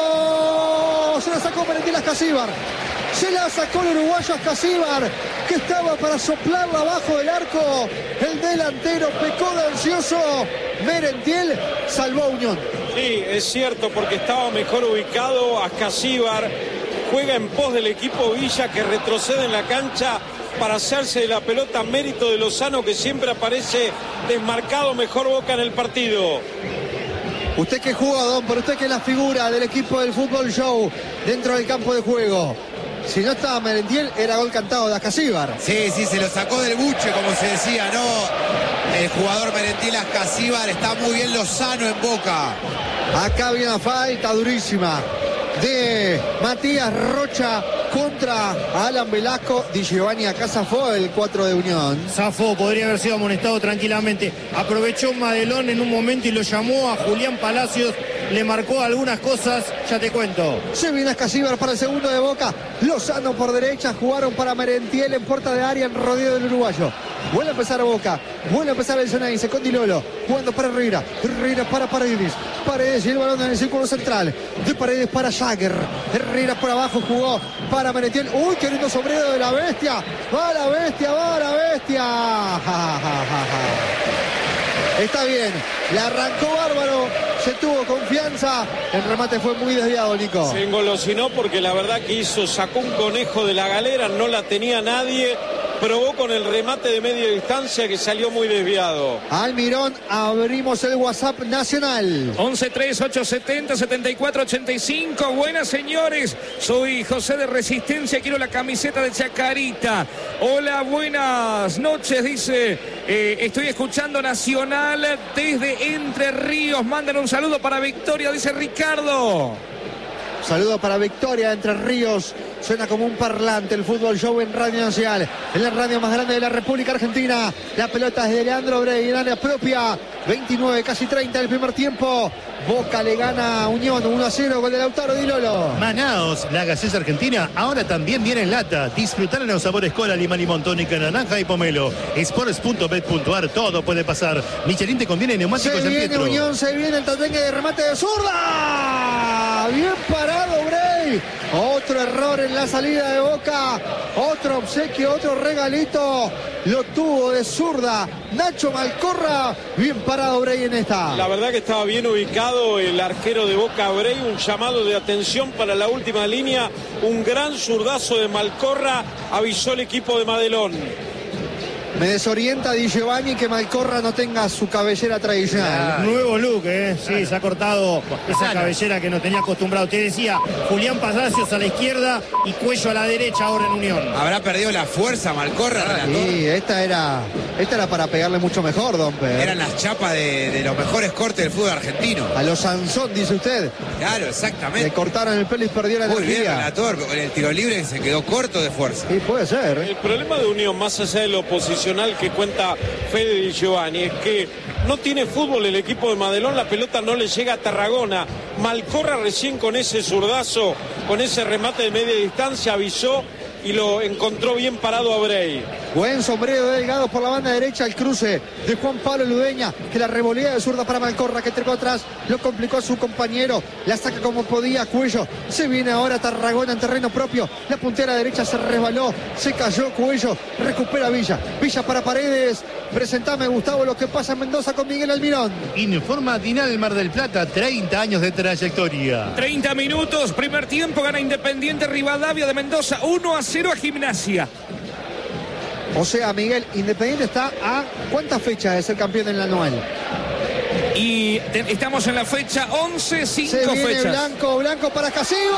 Se la sacó Merentiel Casillas. Se la sacó el uruguayo Casillas, que estaba para soplarla abajo del arco. El delantero pecó de ansioso. Merentiel salvó a Unión. Sí, es cierto, porque estaba mejor ubicado a Casillas. Juega en pos del equipo Villa, que retrocede en la cancha para hacerse de la pelota, mérito de Lozano, que siempre aparece desmarcado mejor Boca en el partido. Usted que juega, Don, pero usted que es la figura del equipo del Fútbol Show dentro del campo de juego. Si no estaba Merentiel, era gol cantado de Casillas. Sí, se lo sacó del buche, como se decía, ¿no? El jugador Merentiel Casillas, está muy bien Lozano en Boca. Acá viene una falta durísima de Matías Rocha contra Alan Velasco. Di Giovanni acá zafó el 4 de Unión. Zafó, podría haber sido amonestado tranquilamente. Aprovechó Madelón en un momento y lo llamó a Julián Palacios. Le marcó algunas cosas, ya te cuento. Se viene Casillas para el segundo de Boca. Lozano por derecha, jugaron para Merentiel en puerta de área en rodeo del uruguayo. Vuelve a empezar Boca, vuelve a empezar el Ceneice con Di Lolo, jugando para Herrera. Herrera para Paredes. Paredes y el balón en el círculo central. De Paredes para Jagger. Herrera por abajo jugó para Merentiel. Uy, qué lindo sombrero de la bestia. Va la bestia, va la bestia. Ja, ja, ja, ja. Está bien, le arrancó bárbaro. se tuvo confianza. El remate fue muy desviado, Nico. Se engolosinó porque la verdad que sacó un conejo de la galera, no la tenía nadie. Probó con el remate de media distancia que salió muy desviado. Almirón, abrimos el WhatsApp nacional. 1138707485. Buenas, señores. Soy José de Resistencia. Quiero la camiseta de Chacarita. Hola, buenas noches. Dice, estoy escuchando Nacional desde Entre Ríos. Mandan un saludo para Victoria, dice Ricardo. Saludo para Victoria, Entre Ríos. Suena como un parlante el Fútbol Show en Radio Nacional, en la radio más grande de la República Argentina. La pelota es de Leandro Brey en área propia. 29, casi 30 del primer tiempo. Boca le gana a Unión 1-0 con el Lautaro Di Lolo. Manaos, la gaseosa argentina, ahora también viene en lata. Disfrutar en los sabores cola, limón y montónica, naranja y pomelo. Sports.bet.ar, todo puede pasar. Michelin te conviene, neumáticos Se en viene Pietro. Unión, se viene el tatengue de remate de zurda. Bien parado Brey. Otro error en la salida de Boca. Otro obsequio, otro regalito. Lo tuvo de zurda Nacho Malcorra. Bien parado Brey en esta. La verdad que estaba bien ubicado el arquero de Boca, Brey. Un llamado de atención para la última línea. Un gran zurdazo de Malcorra. Avisó el equipo de Madelón. Me desorienta Di Giovanni que Malcorra no tenga su cabellera tradicional. Nuevo look, sí, se ha cortado esa cabellera que no tenía acostumbrado. Te decía, Julián Palacios a la izquierda y Cuello a la derecha ahora en Unión. Habrá perdido la fuerza Malcorra, relator. Sí, esta era para pegarle mucho mejor, don Pedro. Eran las chapas de los mejores cortes del fútbol argentino. A los Sansón, dice usted. Claro, exactamente. Le cortaron el pelo y perdió la Muy bien, energía. relator, con el tiro libre se quedó corto de fuerza. Sí, puede ser. El problema de Unión, más allá de lo posicional que cuenta Fede Di Giovanni, es que no tiene fútbol el equipo de Madelón, la pelota no le llega a Tarragona. Malcorra recién con ese zurdazo, con ese remate de media distancia, avisó y lo encontró bien parado a Brey. Buen sombrero Delgado por la banda derecha, el cruce de Juan Pablo Ludeña, que la revolea de zurda para Malcorra, que trepó atrás, lo complicó a su compañero, la saca como podía Cuello, se viene ahora Tarragona en terreno propio, la puntera derecha se resbaló, se cayó Cuello, recupera Villa para Paredes. Presentame, Gustavo, lo que pasa en Mendoza con Miguel Almirón. Informa Dinal Mar del Plata, 30 años de trayectoria. 30 minutos, primer tiempo, gana Independiente Rivadavia de Mendoza, 1-0 a Gimnasia. O sea, Miguel, Independiente está a ¿cuántas fechas de ser campeón en la anual? Y estamos en la fecha 11, 5 Se viene fechas. Blanco para Casíbar.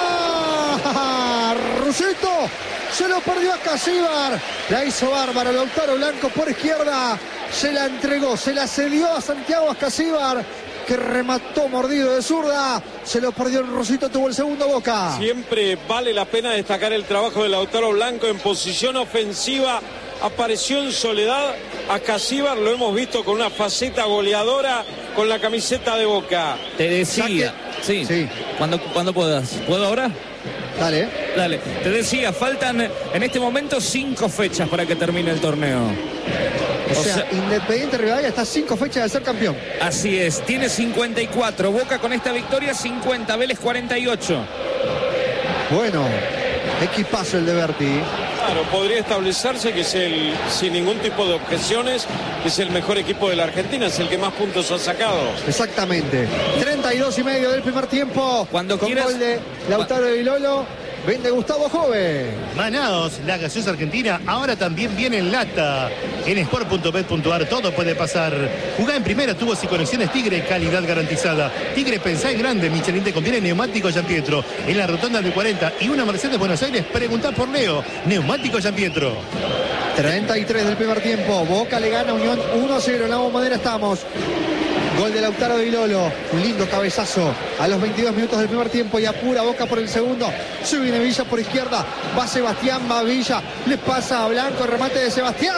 Rusito se lo perdió a Casíbar. La hizo bárbaro Lautaro Blanco por izquierda. Se la entregó, se la cedió a Santiago Casíbar, que remató mordido de zurda. Se lo perdió el Rosito, tuvo el segundo Boca. Siempre vale la pena destacar el trabajo de Lautaro Blanco en posición ofensiva. Apareció en soledad a Casíbar, lo hemos visto con una faceta goleadora con la camiseta de Boca. Te decía, sí. Cuando puedas. ¿Puedo ahora? Dale. Te decía, faltan en este momento 5 fechas para que termine el torneo. O sea, Independiente Rivadavia está a 5 fechas de ser campeón. Así es, tiene 54. Boca con esta victoria 50, Vélez 48. Bueno, equipazo el de Berti. Claro, podría establecerse que es sin ningún tipo de objeciones, que es el mejor equipo de la Argentina, es el que más puntos ha sacado. Exactamente. 32,5 del primer tiempo. Cuando con quieras. gol de Lautaro de Vilolo. Vende Gustavo Jove. Manaos, la gaseosa argentina, ahora también viene en lata. En sport.bet.ar todo puede pasar. Jugá en primera, tubos y conexiones Tigre, calidad garantizada. Tigre, pensá en grande. Michelin te conviene, neumático Gianpietro. En la rotonda del 40 y una Mercedes Buenos Aires, preguntá por Leo. Neumático Gianpietro. 33 del primer tiempo. Boca le gana a Unión 1-0. En la bombonera estamos. Gol de Lautaro de Vilolo. Un lindo cabezazo a los 22 minutos del primer tiempo y apura Boca por el segundo. Se viene Villa por izquierda. Va Sebastián, va Villa. Le pasa a Blanco. El remate de Sebastián.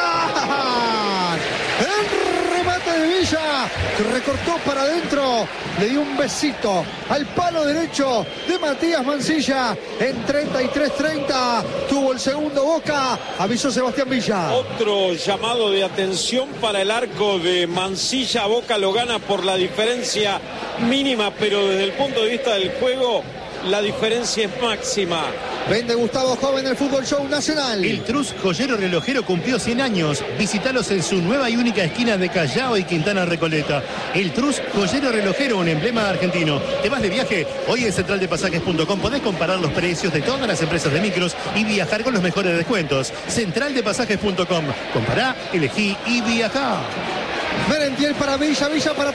El remate de Villa, que recortó para adentro. Le dio un besito al palo derecho de Matías Mancilla. En 33-30 tuvo el segundo Boca. Avisó Sebastián Villa. Otro llamado de atención para el arco de Mancilla. Boca lo gana por la diferencia mínima, pero desde el punto de vista del juego la diferencia es máxima. Vende Gustavo Joven del Fútbol Show Nacional. El Trus Joyero Relojero cumplió 100 años. Visítalos en su nueva y única esquina de Callao y Quintana Recoleta. El Trus Joyero Relojero, un emblema argentino. ¿Te vas de viaje? Hoy en centraldepasajes.com podés comparar los precios de todas las empresas de micros y viajar con los mejores descuentos. Centraldepasajes.com. Compará, elegí y viajá. Merentiel para Villa, Villa para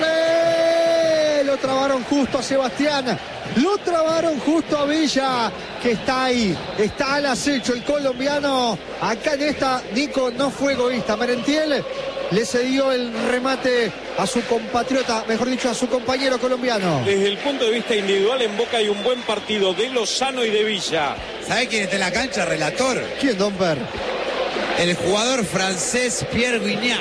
pegarle. Lo trabaron justo a Sebastián. Lo trabaron justo a Villa, que está ahí, está al acecho el colombiano. Acá en esta, Nico no fue egoísta. Merentiel le cedió el remate a su compatriota, mejor dicho, a su compañero colombiano. Desde el punto de vista individual, en Boca hay un buen partido de Lozano y de Villa. ¿Sabe quién está en la cancha, relator? ¿Quién, Don Per? El jugador francés Pierre Guignac.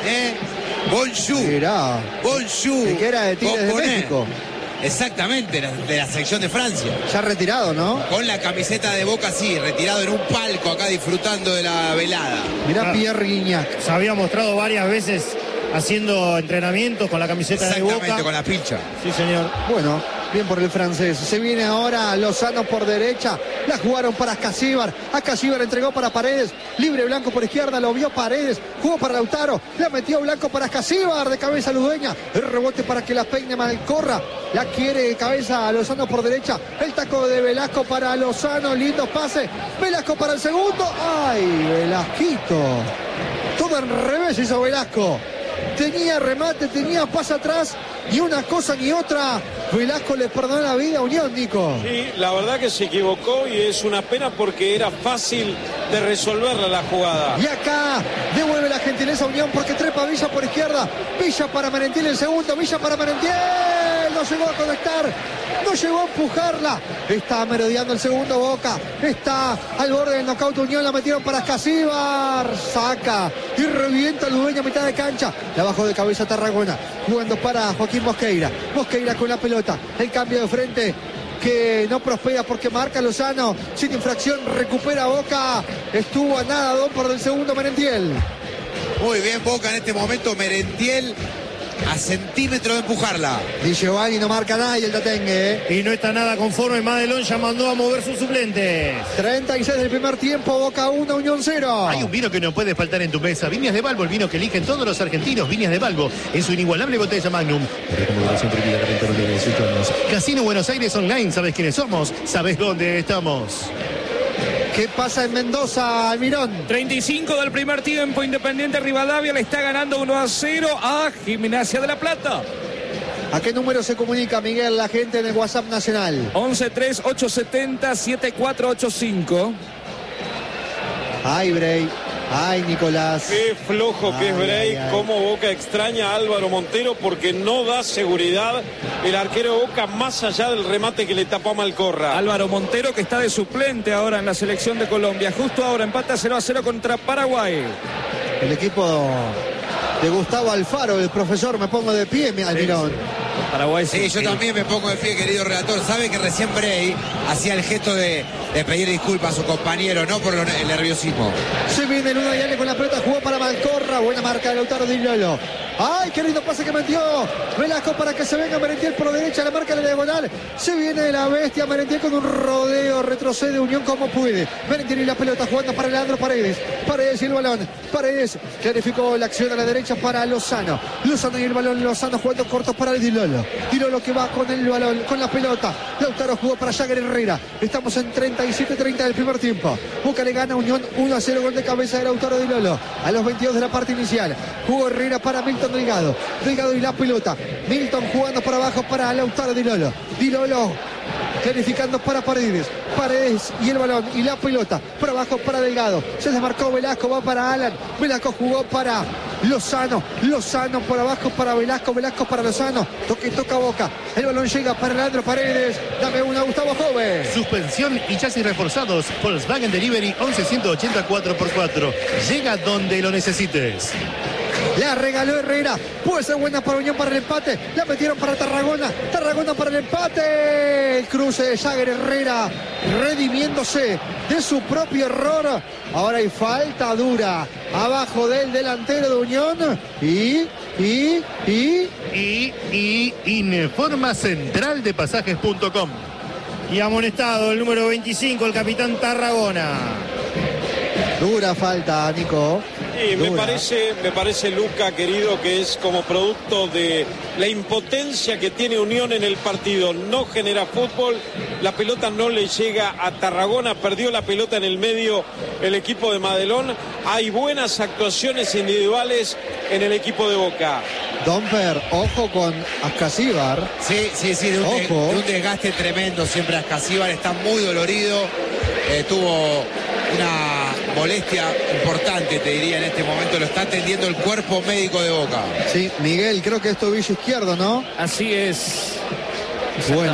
Bonjour. Mirá. Bonjour. El que era de Tigres de Componer. México. Exactamente, de la selección de Francia. Ya retirado, ¿no? Con la camiseta de Boca, sí, retirado en un palco acá disfrutando de la velada. Mirá Pierre Guignac. Se había mostrado varias veces haciendo entrenamientos con la camiseta de Boca. Exactamente, con la pincha. Sí, señor. Bueno, bien por el francés. Se viene ahora Lozano por derecha. La jugaron para Ascasíbar. Ascasíbar entregó para Paredes. Libre Blanco por izquierda. Lo vio Paredes. Jugó para Lautaro. La metió Blanco para Ascasíbar. De cabeza Ludueña. El rebote para que la peine Malcorra. La quiere de cabeza a Lozano por derecha. El taco de Velasco para Lozano. Lindo pase. Velasco para el segundo. ¡Ay, Velasquito! Todo al revés hizo Velasco. Tenía remate, tenía pase atrás, ni una cosa ni otra. Velasco le perdonó la vida a Unión, Nico. Sí, la verdad que se equivocó y es una pena porque era fácil de resolverla la jugada. Y acá devuelve la gentileza a Unión porque trepa Villa por izquierda. Villa para Merentiel el segundo, Villa para Merentiel. No llegó a conectar, no llegó a empujarla. Está merodeando el segundo Boca. Está al borde del knockout Unión, la metieron para Ascasíbar. Saca y revienta el Ludueña a mitad de cancha. La bajó de cabeza Tarragona, jugando para Joaquín Mosqueira. Mosqueira con la pelota. El cambio de frente que no prospera porque marca Lozano. Sin infracción, recupera Boca. Estuvo a nada, Don, por el segundo Merentiel. Muy bien, Boca en este momento. Merentiel a centímetro de empujarla. Di Giovanni no marca nada y el Tatengue. Y no está nada conforme. Madelón ya mandó a mover sus suplentes. 36 del primer tiempo, Boca 1, Unión 0. Hay un vino que no puede faltar en tu mesa. Viñas de Balbo, el vino que eligen todos los argentinos. Viñas de Balbo, en su inigualable botella Magnum. Recomendación prohibida de venta de 18 años. Casino Buenos Aires Online, ¿sabes quiénes somos? ¿Sabes dónde estamos? ¿Qué pasa en Mendoza, Almirón? 35 del primer tiempo, Independiente Rivadavia le está ganando 1-0 a Gimnasia de la Plata. ¿A qué número se comunica, Miguel, la gente en el WhatsApp nacional? 11-3-870-7485. Ay, Bray. Ay, Nicolás. Qué flojo que es Ay, Bray, ay, ay. cómo Boca extraña a Álvaro Montero porque no da seguridad el arquero de Boca más allá del remate que le tapó a Malcorra. Álvaro Montero, que está de suplente ahora en la selección de Colombia. Justo ahora empata 0-0 contra Paraguay. El equipo de Gustavo Alfaro, el profesor, me pongo de pie, Almirón. Paraguay Sí, yo también me pongo de pie, querido relator. Sabe que recién Bray hacía el gesto de pedir disculpas a su compañero, no por el nerviosismo. Se viene Luna Diale con la pelota, jugó para Malcorra. Buena marca de Lautaro Di Lolo. ¡Ay, qué lindo pase que metió! Velasco para que se venga Merentiel por derecha, la marca de la diagonal. Se viene la bestia Merentiel con un rodeo, retrocede Unión como puede. Merentiel y la pelota jugando para Leandro Paredes. Paredes y el balón. Paredes clarificó la acción a la derecha para Lozano. Lozano y el balón, Lozano jugando corto para el Di Lolo. Di Lolo que va con el balón, con la pelota. Lautaro jugó para Jagger Herrera. Estamos en 37-30 del primer tiempo. Boca le gana a Unión 1-0, gol de cabeza de Lautaro Di Lolo. A los 22 de la parte inicial. Jugó Herrera para Milton Delgado. Delgado y la pelota. Milton jugando por abajo para Lautaro Di Lolo. Di Lolo clarificando para Paredes. Paredes y el balón y la pelota. Por abajo para Delgado. Se desmarcó Velasco, va para Alan. Velasco jugó para Lozano. Lozano por abajo para Velasco. Velasco para Lozano. Toca Boca. El balón llega para Leandro Paredes. Dame una, Gustavo Joven. Suspensión y chasis reforzados. Volkswagen Delivery 1180 4x4. Llega donde lo necesites. La regaló Herrera. Puede ser buena para Unión para el empate. La metieron para Tarragona. Tarragona para el empate. El cruce de Jagger Herrera redimiéndose de su propio error. Ahora hay falta dura abajo del delantero de Unión. Y informa centraldepasajes.com. Y amonestado el número 25, el capitán Tarragona. Dura falta, Nico. Sí, me parece, Luca, querido, que es como producto de la impotencia que tiene Unión en el partido. No genera fútbol, la pelota no le llega a Tarragona, perdió la pelota en el medio el equipo de Madelón. Hay buenas actuaciones individuales en el equipo de Boca. Domper, ojo con Ascasíbar. Sí, de un desgaste tremendo siempre Ascasíbar, está muy dolorido, tuvo una molestia importante, te diría, en este momento. Lo está atendiendo el cuerpo médico de Boca. Sí, Miguel, creo que es tobillo izquierdo, ¿no? Así es. Bueno,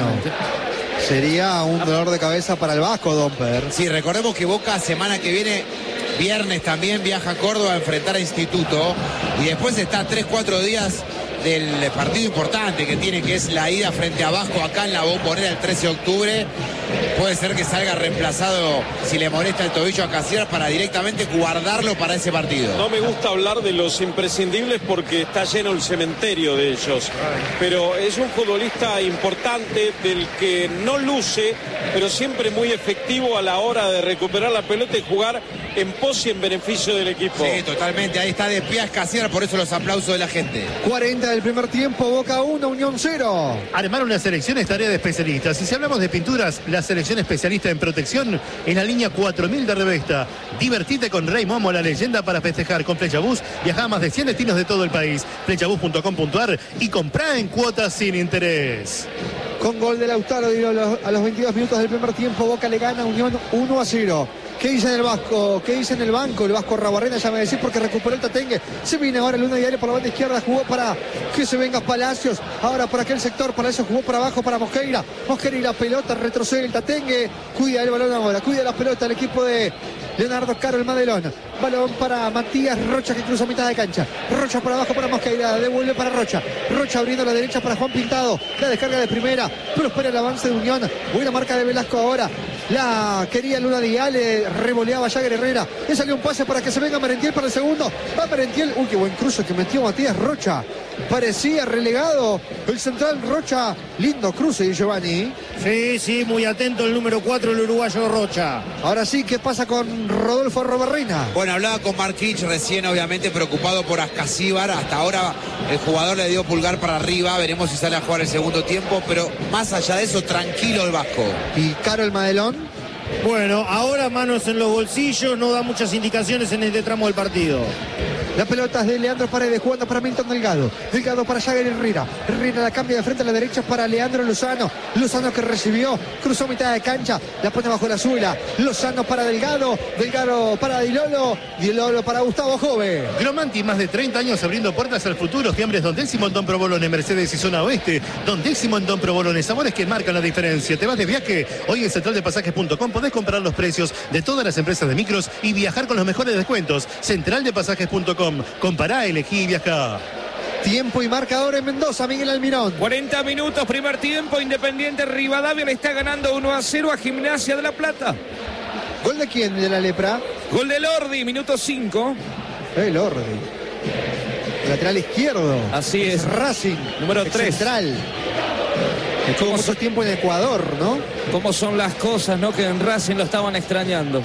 sería un dolor de cabeza para el Vasco, Domper. Sí, recordemos que Boca semana que viene, viernes también, viaja a Córdoba a enfrentar a Instituto y después está 3-4 días del partido importante que tiene, que es la ida frente a Vasco acá en la Bombonera el 13 de octubre. Puede ser que salga reemplazado, si le molesta el tobillo a Casillas, para directamente guardarlo para ese partido. No me gusta hablar de los imprescindibles porque está lleno el cementerio de ellos, pero es un futbolista importante del que no luce, pero siempre muy efectivo a la hora de recuperar la pelota y jugar en pos y en beneficio del equipo. Sí, totalmente, ahí está de pie Casillas, por eso los aplausos de la gente. 40 del primer tiempo, Boca 1, Unión 0. Armar una selección es tarea de especialistas. Y si hablamos de pinturas, la selección especialista en protección es la línea 4000 de Revesta. Divertite con Rey Momo, la leyenda para festejar. Con Flechabús viaja a más de 100 destinos de todo el país. Flechabús.com.ar y comprá en cuotas sin interés. Con gol de Lautaro a los 22 minutos del primer tiempo, Boca le gana a Unión 1-0. ¿Qué dice en el Vasco? ¿Qué dice en el banco? El Vasco Rabarrena, ya me decís, porque recuperó el Tatengue. Se viene ahora Luna Diario por la banda izquierda, jugó para que se venga Palacios. Ahora por aquel sector, para eso jugó para abajo para Mosqueira. Mosqueira y la pelota, retrocede el Tatengue. Cuida el balón ahora, cuida la pelota el equipo de Leonardo Caro, el Madelón. Balón para Matías Rocha, que cruza mitad de cancha. Rocha por abajo para Mosqueira, devuelve para Rocha. Rocha abriendo a la derecha para Juan Pintado. La descarga de primera, prospera el avance de Unión. Buena marca de Velasco ahora. La quería Luna Diale, revoleaba Jagger Herrera. Le salió un pase para que se venga Merentiel para el segundo. Va Merentiel. Uy, qué buen cruce que metió Matías Rocha. Parecía relegado el central Rocha. Lindo cruce, Giovanni. Sí, muy atento el número 4, el uruguayo Rocha. Ahora sí, ¿qué pasa con Rodolfo Robarrena? Bueno, hablaba con Marquich recién, obviamente preocupado por Ascasíbar. Hasta ahora el jugador le dio pulgar para arriba. Veremos si sale a jugar el segundo tiempo. Pero más allá de eso, tranquilo el Vasco. ¿Y Caro el Madelón? Bueno, ahora manos en los bolsillos, no da muchas indicaciones en este tramo del partido. La pelota es de Leandro Paredes, jugando para Milton Delgado. Delgado para Jagger Herrera. Herrera la cambia de frente a la derecha para Leandro Lozano. Lozano que recibió, cruzó mitad de cancha, la pone bajo la suela. Lozano para Delgado. Delgado para Dilolo. Dilolo para Gustavo Jove. Gromanti, más de 30 años abriendo puertas al futuro. Fiambres Don Décimo en Don Provolone, Mercedes y Zona Oeste. Don Décimo en Don Provolone. Sabores que marcan la diferencia. ¿Te vas de viaje? Hoy en centraldepasajes.com podés comprar los precios de todas las empresas de micros y viajar con los mejores descuentos. Centraldepasajes.com. Compará, elegí y viajá. Tiempo y marcador en Mendoza, Miguel Almirón. 40 minutos, primer tiempo. Independiente Rivadavia le está ganando 1-0 a Gimnasia de La Plata. ¿Gol de quién de la Lepra? Gol de Lordi, minuto 5. El Lordi. Lateral izquierdo. Así es. Racing. Número 3. Central. Estuvo mucho tiempo en Ecuador, ¿no? ¿Cómo son las cosas, no? Que en Racing lo estaban extrañando.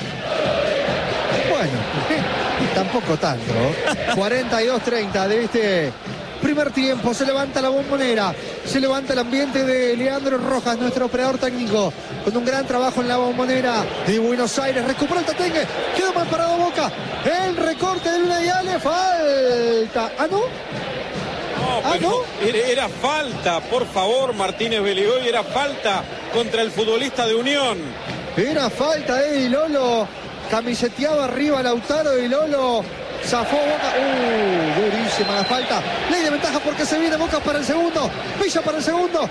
Bueno, tampoco tanto. 42-30 de este primer tiempo. Se levanta la Bombonera. Se levanta el ambiente de Leandro Rojas, nuestro operador técnico, con un gran trabajo en la Bombonera de Buenos Aires. Recuperó el Tatengue. Quedó mal parado Boca. El recorte de Luna Diale. Falta. ¿Ah, no? ¿No? Era falta, por favor, Martínez Beligoy, era falta contra el futbolista de Unión. Era falta de Dilolo. Camiseteaba arriba Lautaro y Lolo. Zafó Boca. Durísima la falta. Ley de ventaja porque se viene Boca para el segundo. Villa para el segundo.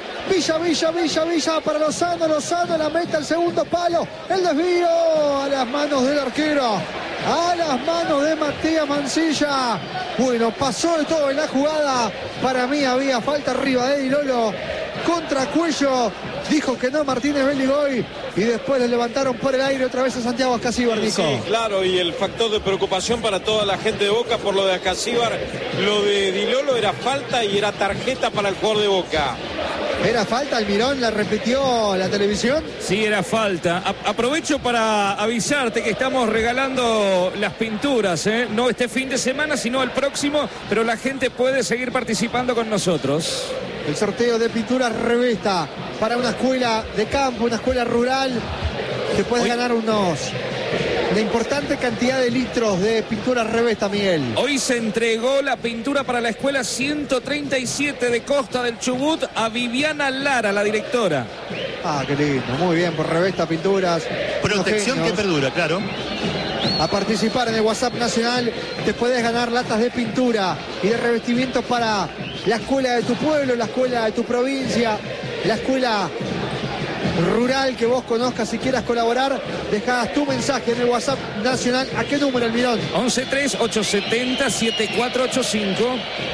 Villa para Lozano. Lozano la mete al segundo palo. El desvío a las manos del arquero. A las manos de Matías Mancilla. Bueno, pasó de todo en la jugada. Para mí había falta arriba de Dilolo. Contra Cuello. Dijo que no Martínez Beligoy. Y después le levantaron por el aire otra vez a Santiago Ascasíbar, Nico. Sí, claro, y el factor de preocupación para toda la gente de Boca por lo de Ascasíbar. Lo de Dilolo era falta y era tarjeta para el jugador de Boca. ¿Era falta? Almirón la repitió la televisión. Sí, era falta. Aprovecho para avisarte que estamos regalando las pinturas, ¿eh? No este fin de semana, sino el próximo, pero la gente puede seguir participando con nosotros. El sorteo de pinturas Revesta para una escuela de campo, una escuela rural, que puede ganar una importante cantidad de litros de pinturas Revesta, Miguel. Hoy se entregó la pintura para la escuela 137 de Costa del Chubut a Viviana Lara, la directora. Ah, qué lindo, muy bien por Revesta Pinturas. Protección que perdura, claro. A participar en el WhatsApp nacional, te puedes ganar latas de pintura y de revestimientos para la escuela de tu pueblo, la escuela de tu provincia, la escuela rural que vos conozcas. Si quieras colaborar, dejás tu mensaje en el WhatsApp nacional. ¿A qué número, Almirón? 11-3-870-7485.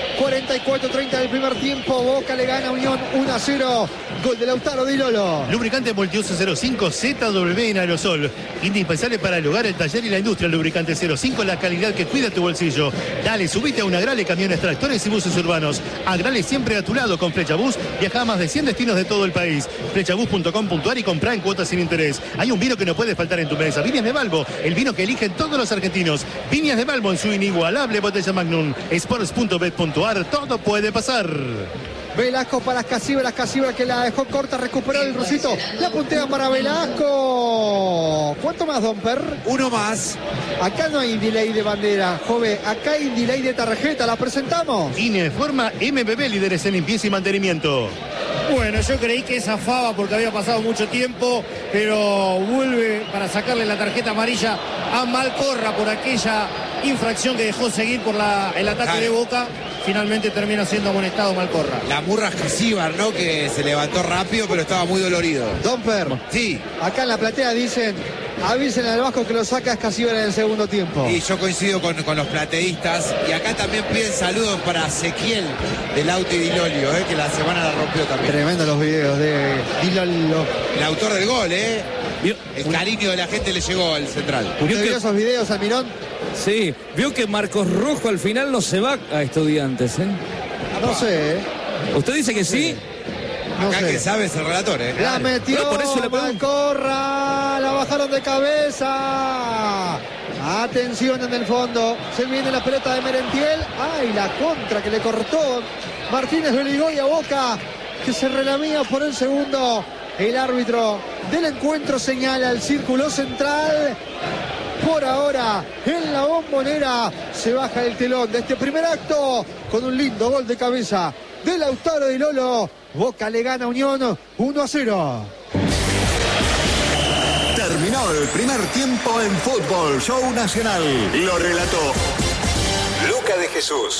44-30 del primer tiempo. Boca le gana a Unión 1-0. Gol de Lautaro Di Lolo. Lubricante Multiuso 05 ZW en aerosol. Indispensable para el hogar, el taller y la industria. Lubricante 05, la calidad que cuida tu bolsillo. Dale, subite a un Agrale, camiones, tractores y buses urbanos. Agrale siempre a tu lado con Flechabús. Viaja a más de 100 destinos de todo el país. Flechabús.com.ar y comprá en cuotas sin interés. Hay un vino que no puede faltar en tu mesa. Viñas de Balbo, el vino que eligen todos los argentinos. Viñas de Balbo en su inigualable botella Magnum. Sports.bet.ar, todo puede pasar. Velasco para Escasíbar que la dejó corta, recuperó el Rusito, la puntea para Velasco. ¿Cuánto más, Domper? Uno más. Acá no hay delay de bandera, joven, acá hay delay de tarjeta, la presentamos. INE forma MBB, líderes en limpieza y mantenimiento. Bueno, yo creí que zafaba porque había pasado mucho tiempo, pero vuelve para sacarle la tarjeta amarilla a Malcorra por aquella infracción que dejó seguir por el ataque de Boca. Finalmente termina siendo amonestado Malcorra. La murra Escasíbar, ¿no? Que se levantó rápido, pero estaba muy dolorido. Domper, sí. Acá en la platea dicen, avisen al Vasco que lo saca Escasíbar en el segundo tiempo. Y yo coincido con los plateístas. Y acá también piden saludos para Ezequiel del Auti Di Lolio, que la semana la rompió también. Tremendo los videos de Di Lolio. El autor del gol, El cariño de la gente le llegó al central. ¿Usted vio esos videos, Almirón? Sí, vio que Marcos Rojo al final no se va a Estudiantes, No sé, ¿Usted dice que sí? No Acá sé. que sabe es el relator, La metió, pero por eso le pregunto. Malcorra, la bajaron de cabeza. Atención en el fondo, se viene la pelota de Merentiel. Ay, la contra que le cortó Martínez Beligoy a Boca, que se relamía por el segundo. El árbitro del encuentro señala el círculo central. Por ahora, en la Bombonera se baja el telón de este primer acto con un lindo gol de cabeza de Lautaro Di Lolo. Boca le gana a Unión 1-0. Terminó el primer tiempo en Fútbol Show Nacional. Lo relató Luca de Jesús.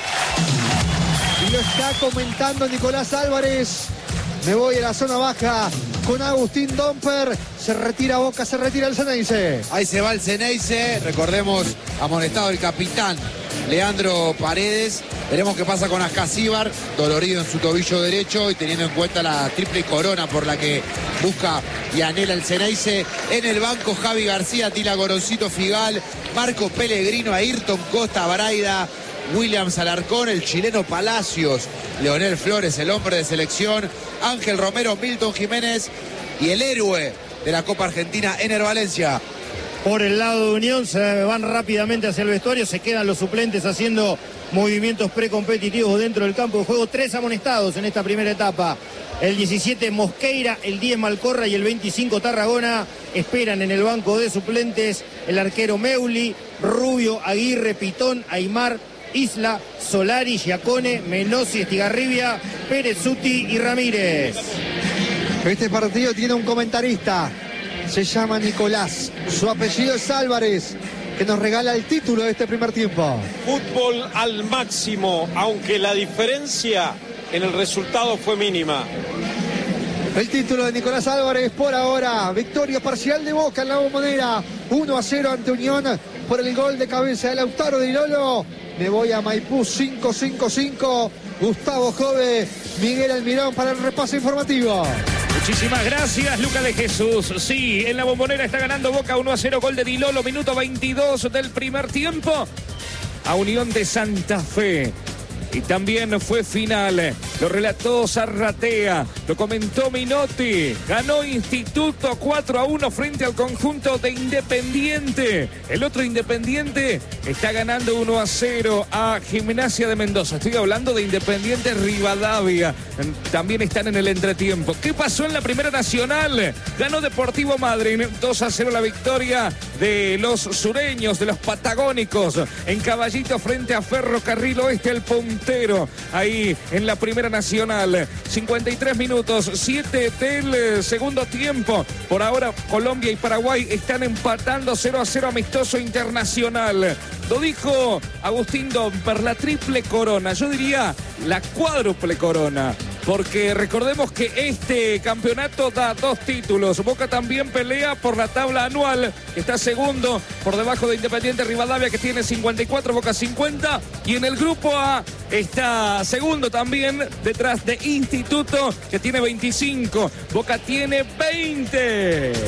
Y lo está comentando Nicolás Álvarez. Me voy a la zona baja con Agustín Domper. Se retira Boca, se retira el Ceneice. Ahí se va el Ceneice. Recordemos, amonestado el capitán Leandro Paredes. Veremos qué pasa con Escasíbar, dolorido en su tobillo derecho y teniendo en cuenta la triple corona por la que busca y anhela el Ceneice. En el banco, Javi García, Tila Goroncito Figal, Marco Pellegrino, Ayrton Costa, Braida, Williams Alarcón, el chileno Palacios, Leonel Flores, el hombre de selección, Ángel Romero, Milton Jiménez y el héroe de la Copa Argentina, Ener Valencia. Por el lado de Unión se van rápidamente hacia el vestuario, se quedan los suplentes haciendo movimientos precompetitivos dentro del campo de juego. 3 amonestados en esta primera etapa. El 17 Mosqueira, el 10 Malcorra y el 25 Tarragona. Esperan en el banco de suplentes el arquero Meuli, Rubio, Aguirre, Pitón, Aymar, Isla, Solari, Giacone, Menossi, Estigarribia, Perezuti y Ramírez. Este partido tiene un comentarista. Se llama Nicolás. Su apellido es Álvarez, que nos regala el título de este primer tiempo. Fútbol al máximo, aunque la diferencia en el resultado fue mínima. El título de Nicolás Álvarez por ahora. Victoria parcial de Boca en la Bombonera. 1-0 ante Unión por el gol de cabeza de Lautaro Di Lolo. Me voy a Maipú 5-5-5. Gustavo Jove, Miguel Almirón para el repaso informativo. Muchísimas gracias, Luca de Jesús. Sí, en la Bombonera está ganando Boca 1-0, gol de Di Lolo, minuto 22 del primer tiempo. A Unión de Santa Fe. y también fue final. Lo relató Zarratea, lo comentó Minotti. Ganó Instituto 4-1 frente al conjunto de Independiente. El otro Independiente está ganando 1-0 a Gimnasia de Mendoza. Estoy hablando de Independiente Rivadavia. También están en el entretiempo. ¿Qué pasó en la Primera Nacional? Ganó Deportivo Madryn 2-0 la victoria de los sureños, de los patagónicos, en Caballito frente a Ferrocarril Oeste, el puntero ahí en la Primera Nacional. 53 minutos, 7 del segundo tiempo. Por ahora Colombia y Paraguay están empatando 0-0 amistoso internacional. Lo dijo Agustín Domper, la triple corona, yo diría la cuádruple corona, porque recordemos que este campeonato da 2 títulos. Boca también pelea por la tabla anual, está segundo por debajo de Independiente Rivadavia, que tiene 54, Boca 50, y en el grupo A está segundo también detrás de Instituto, que tiene 25, Boca tiene 20.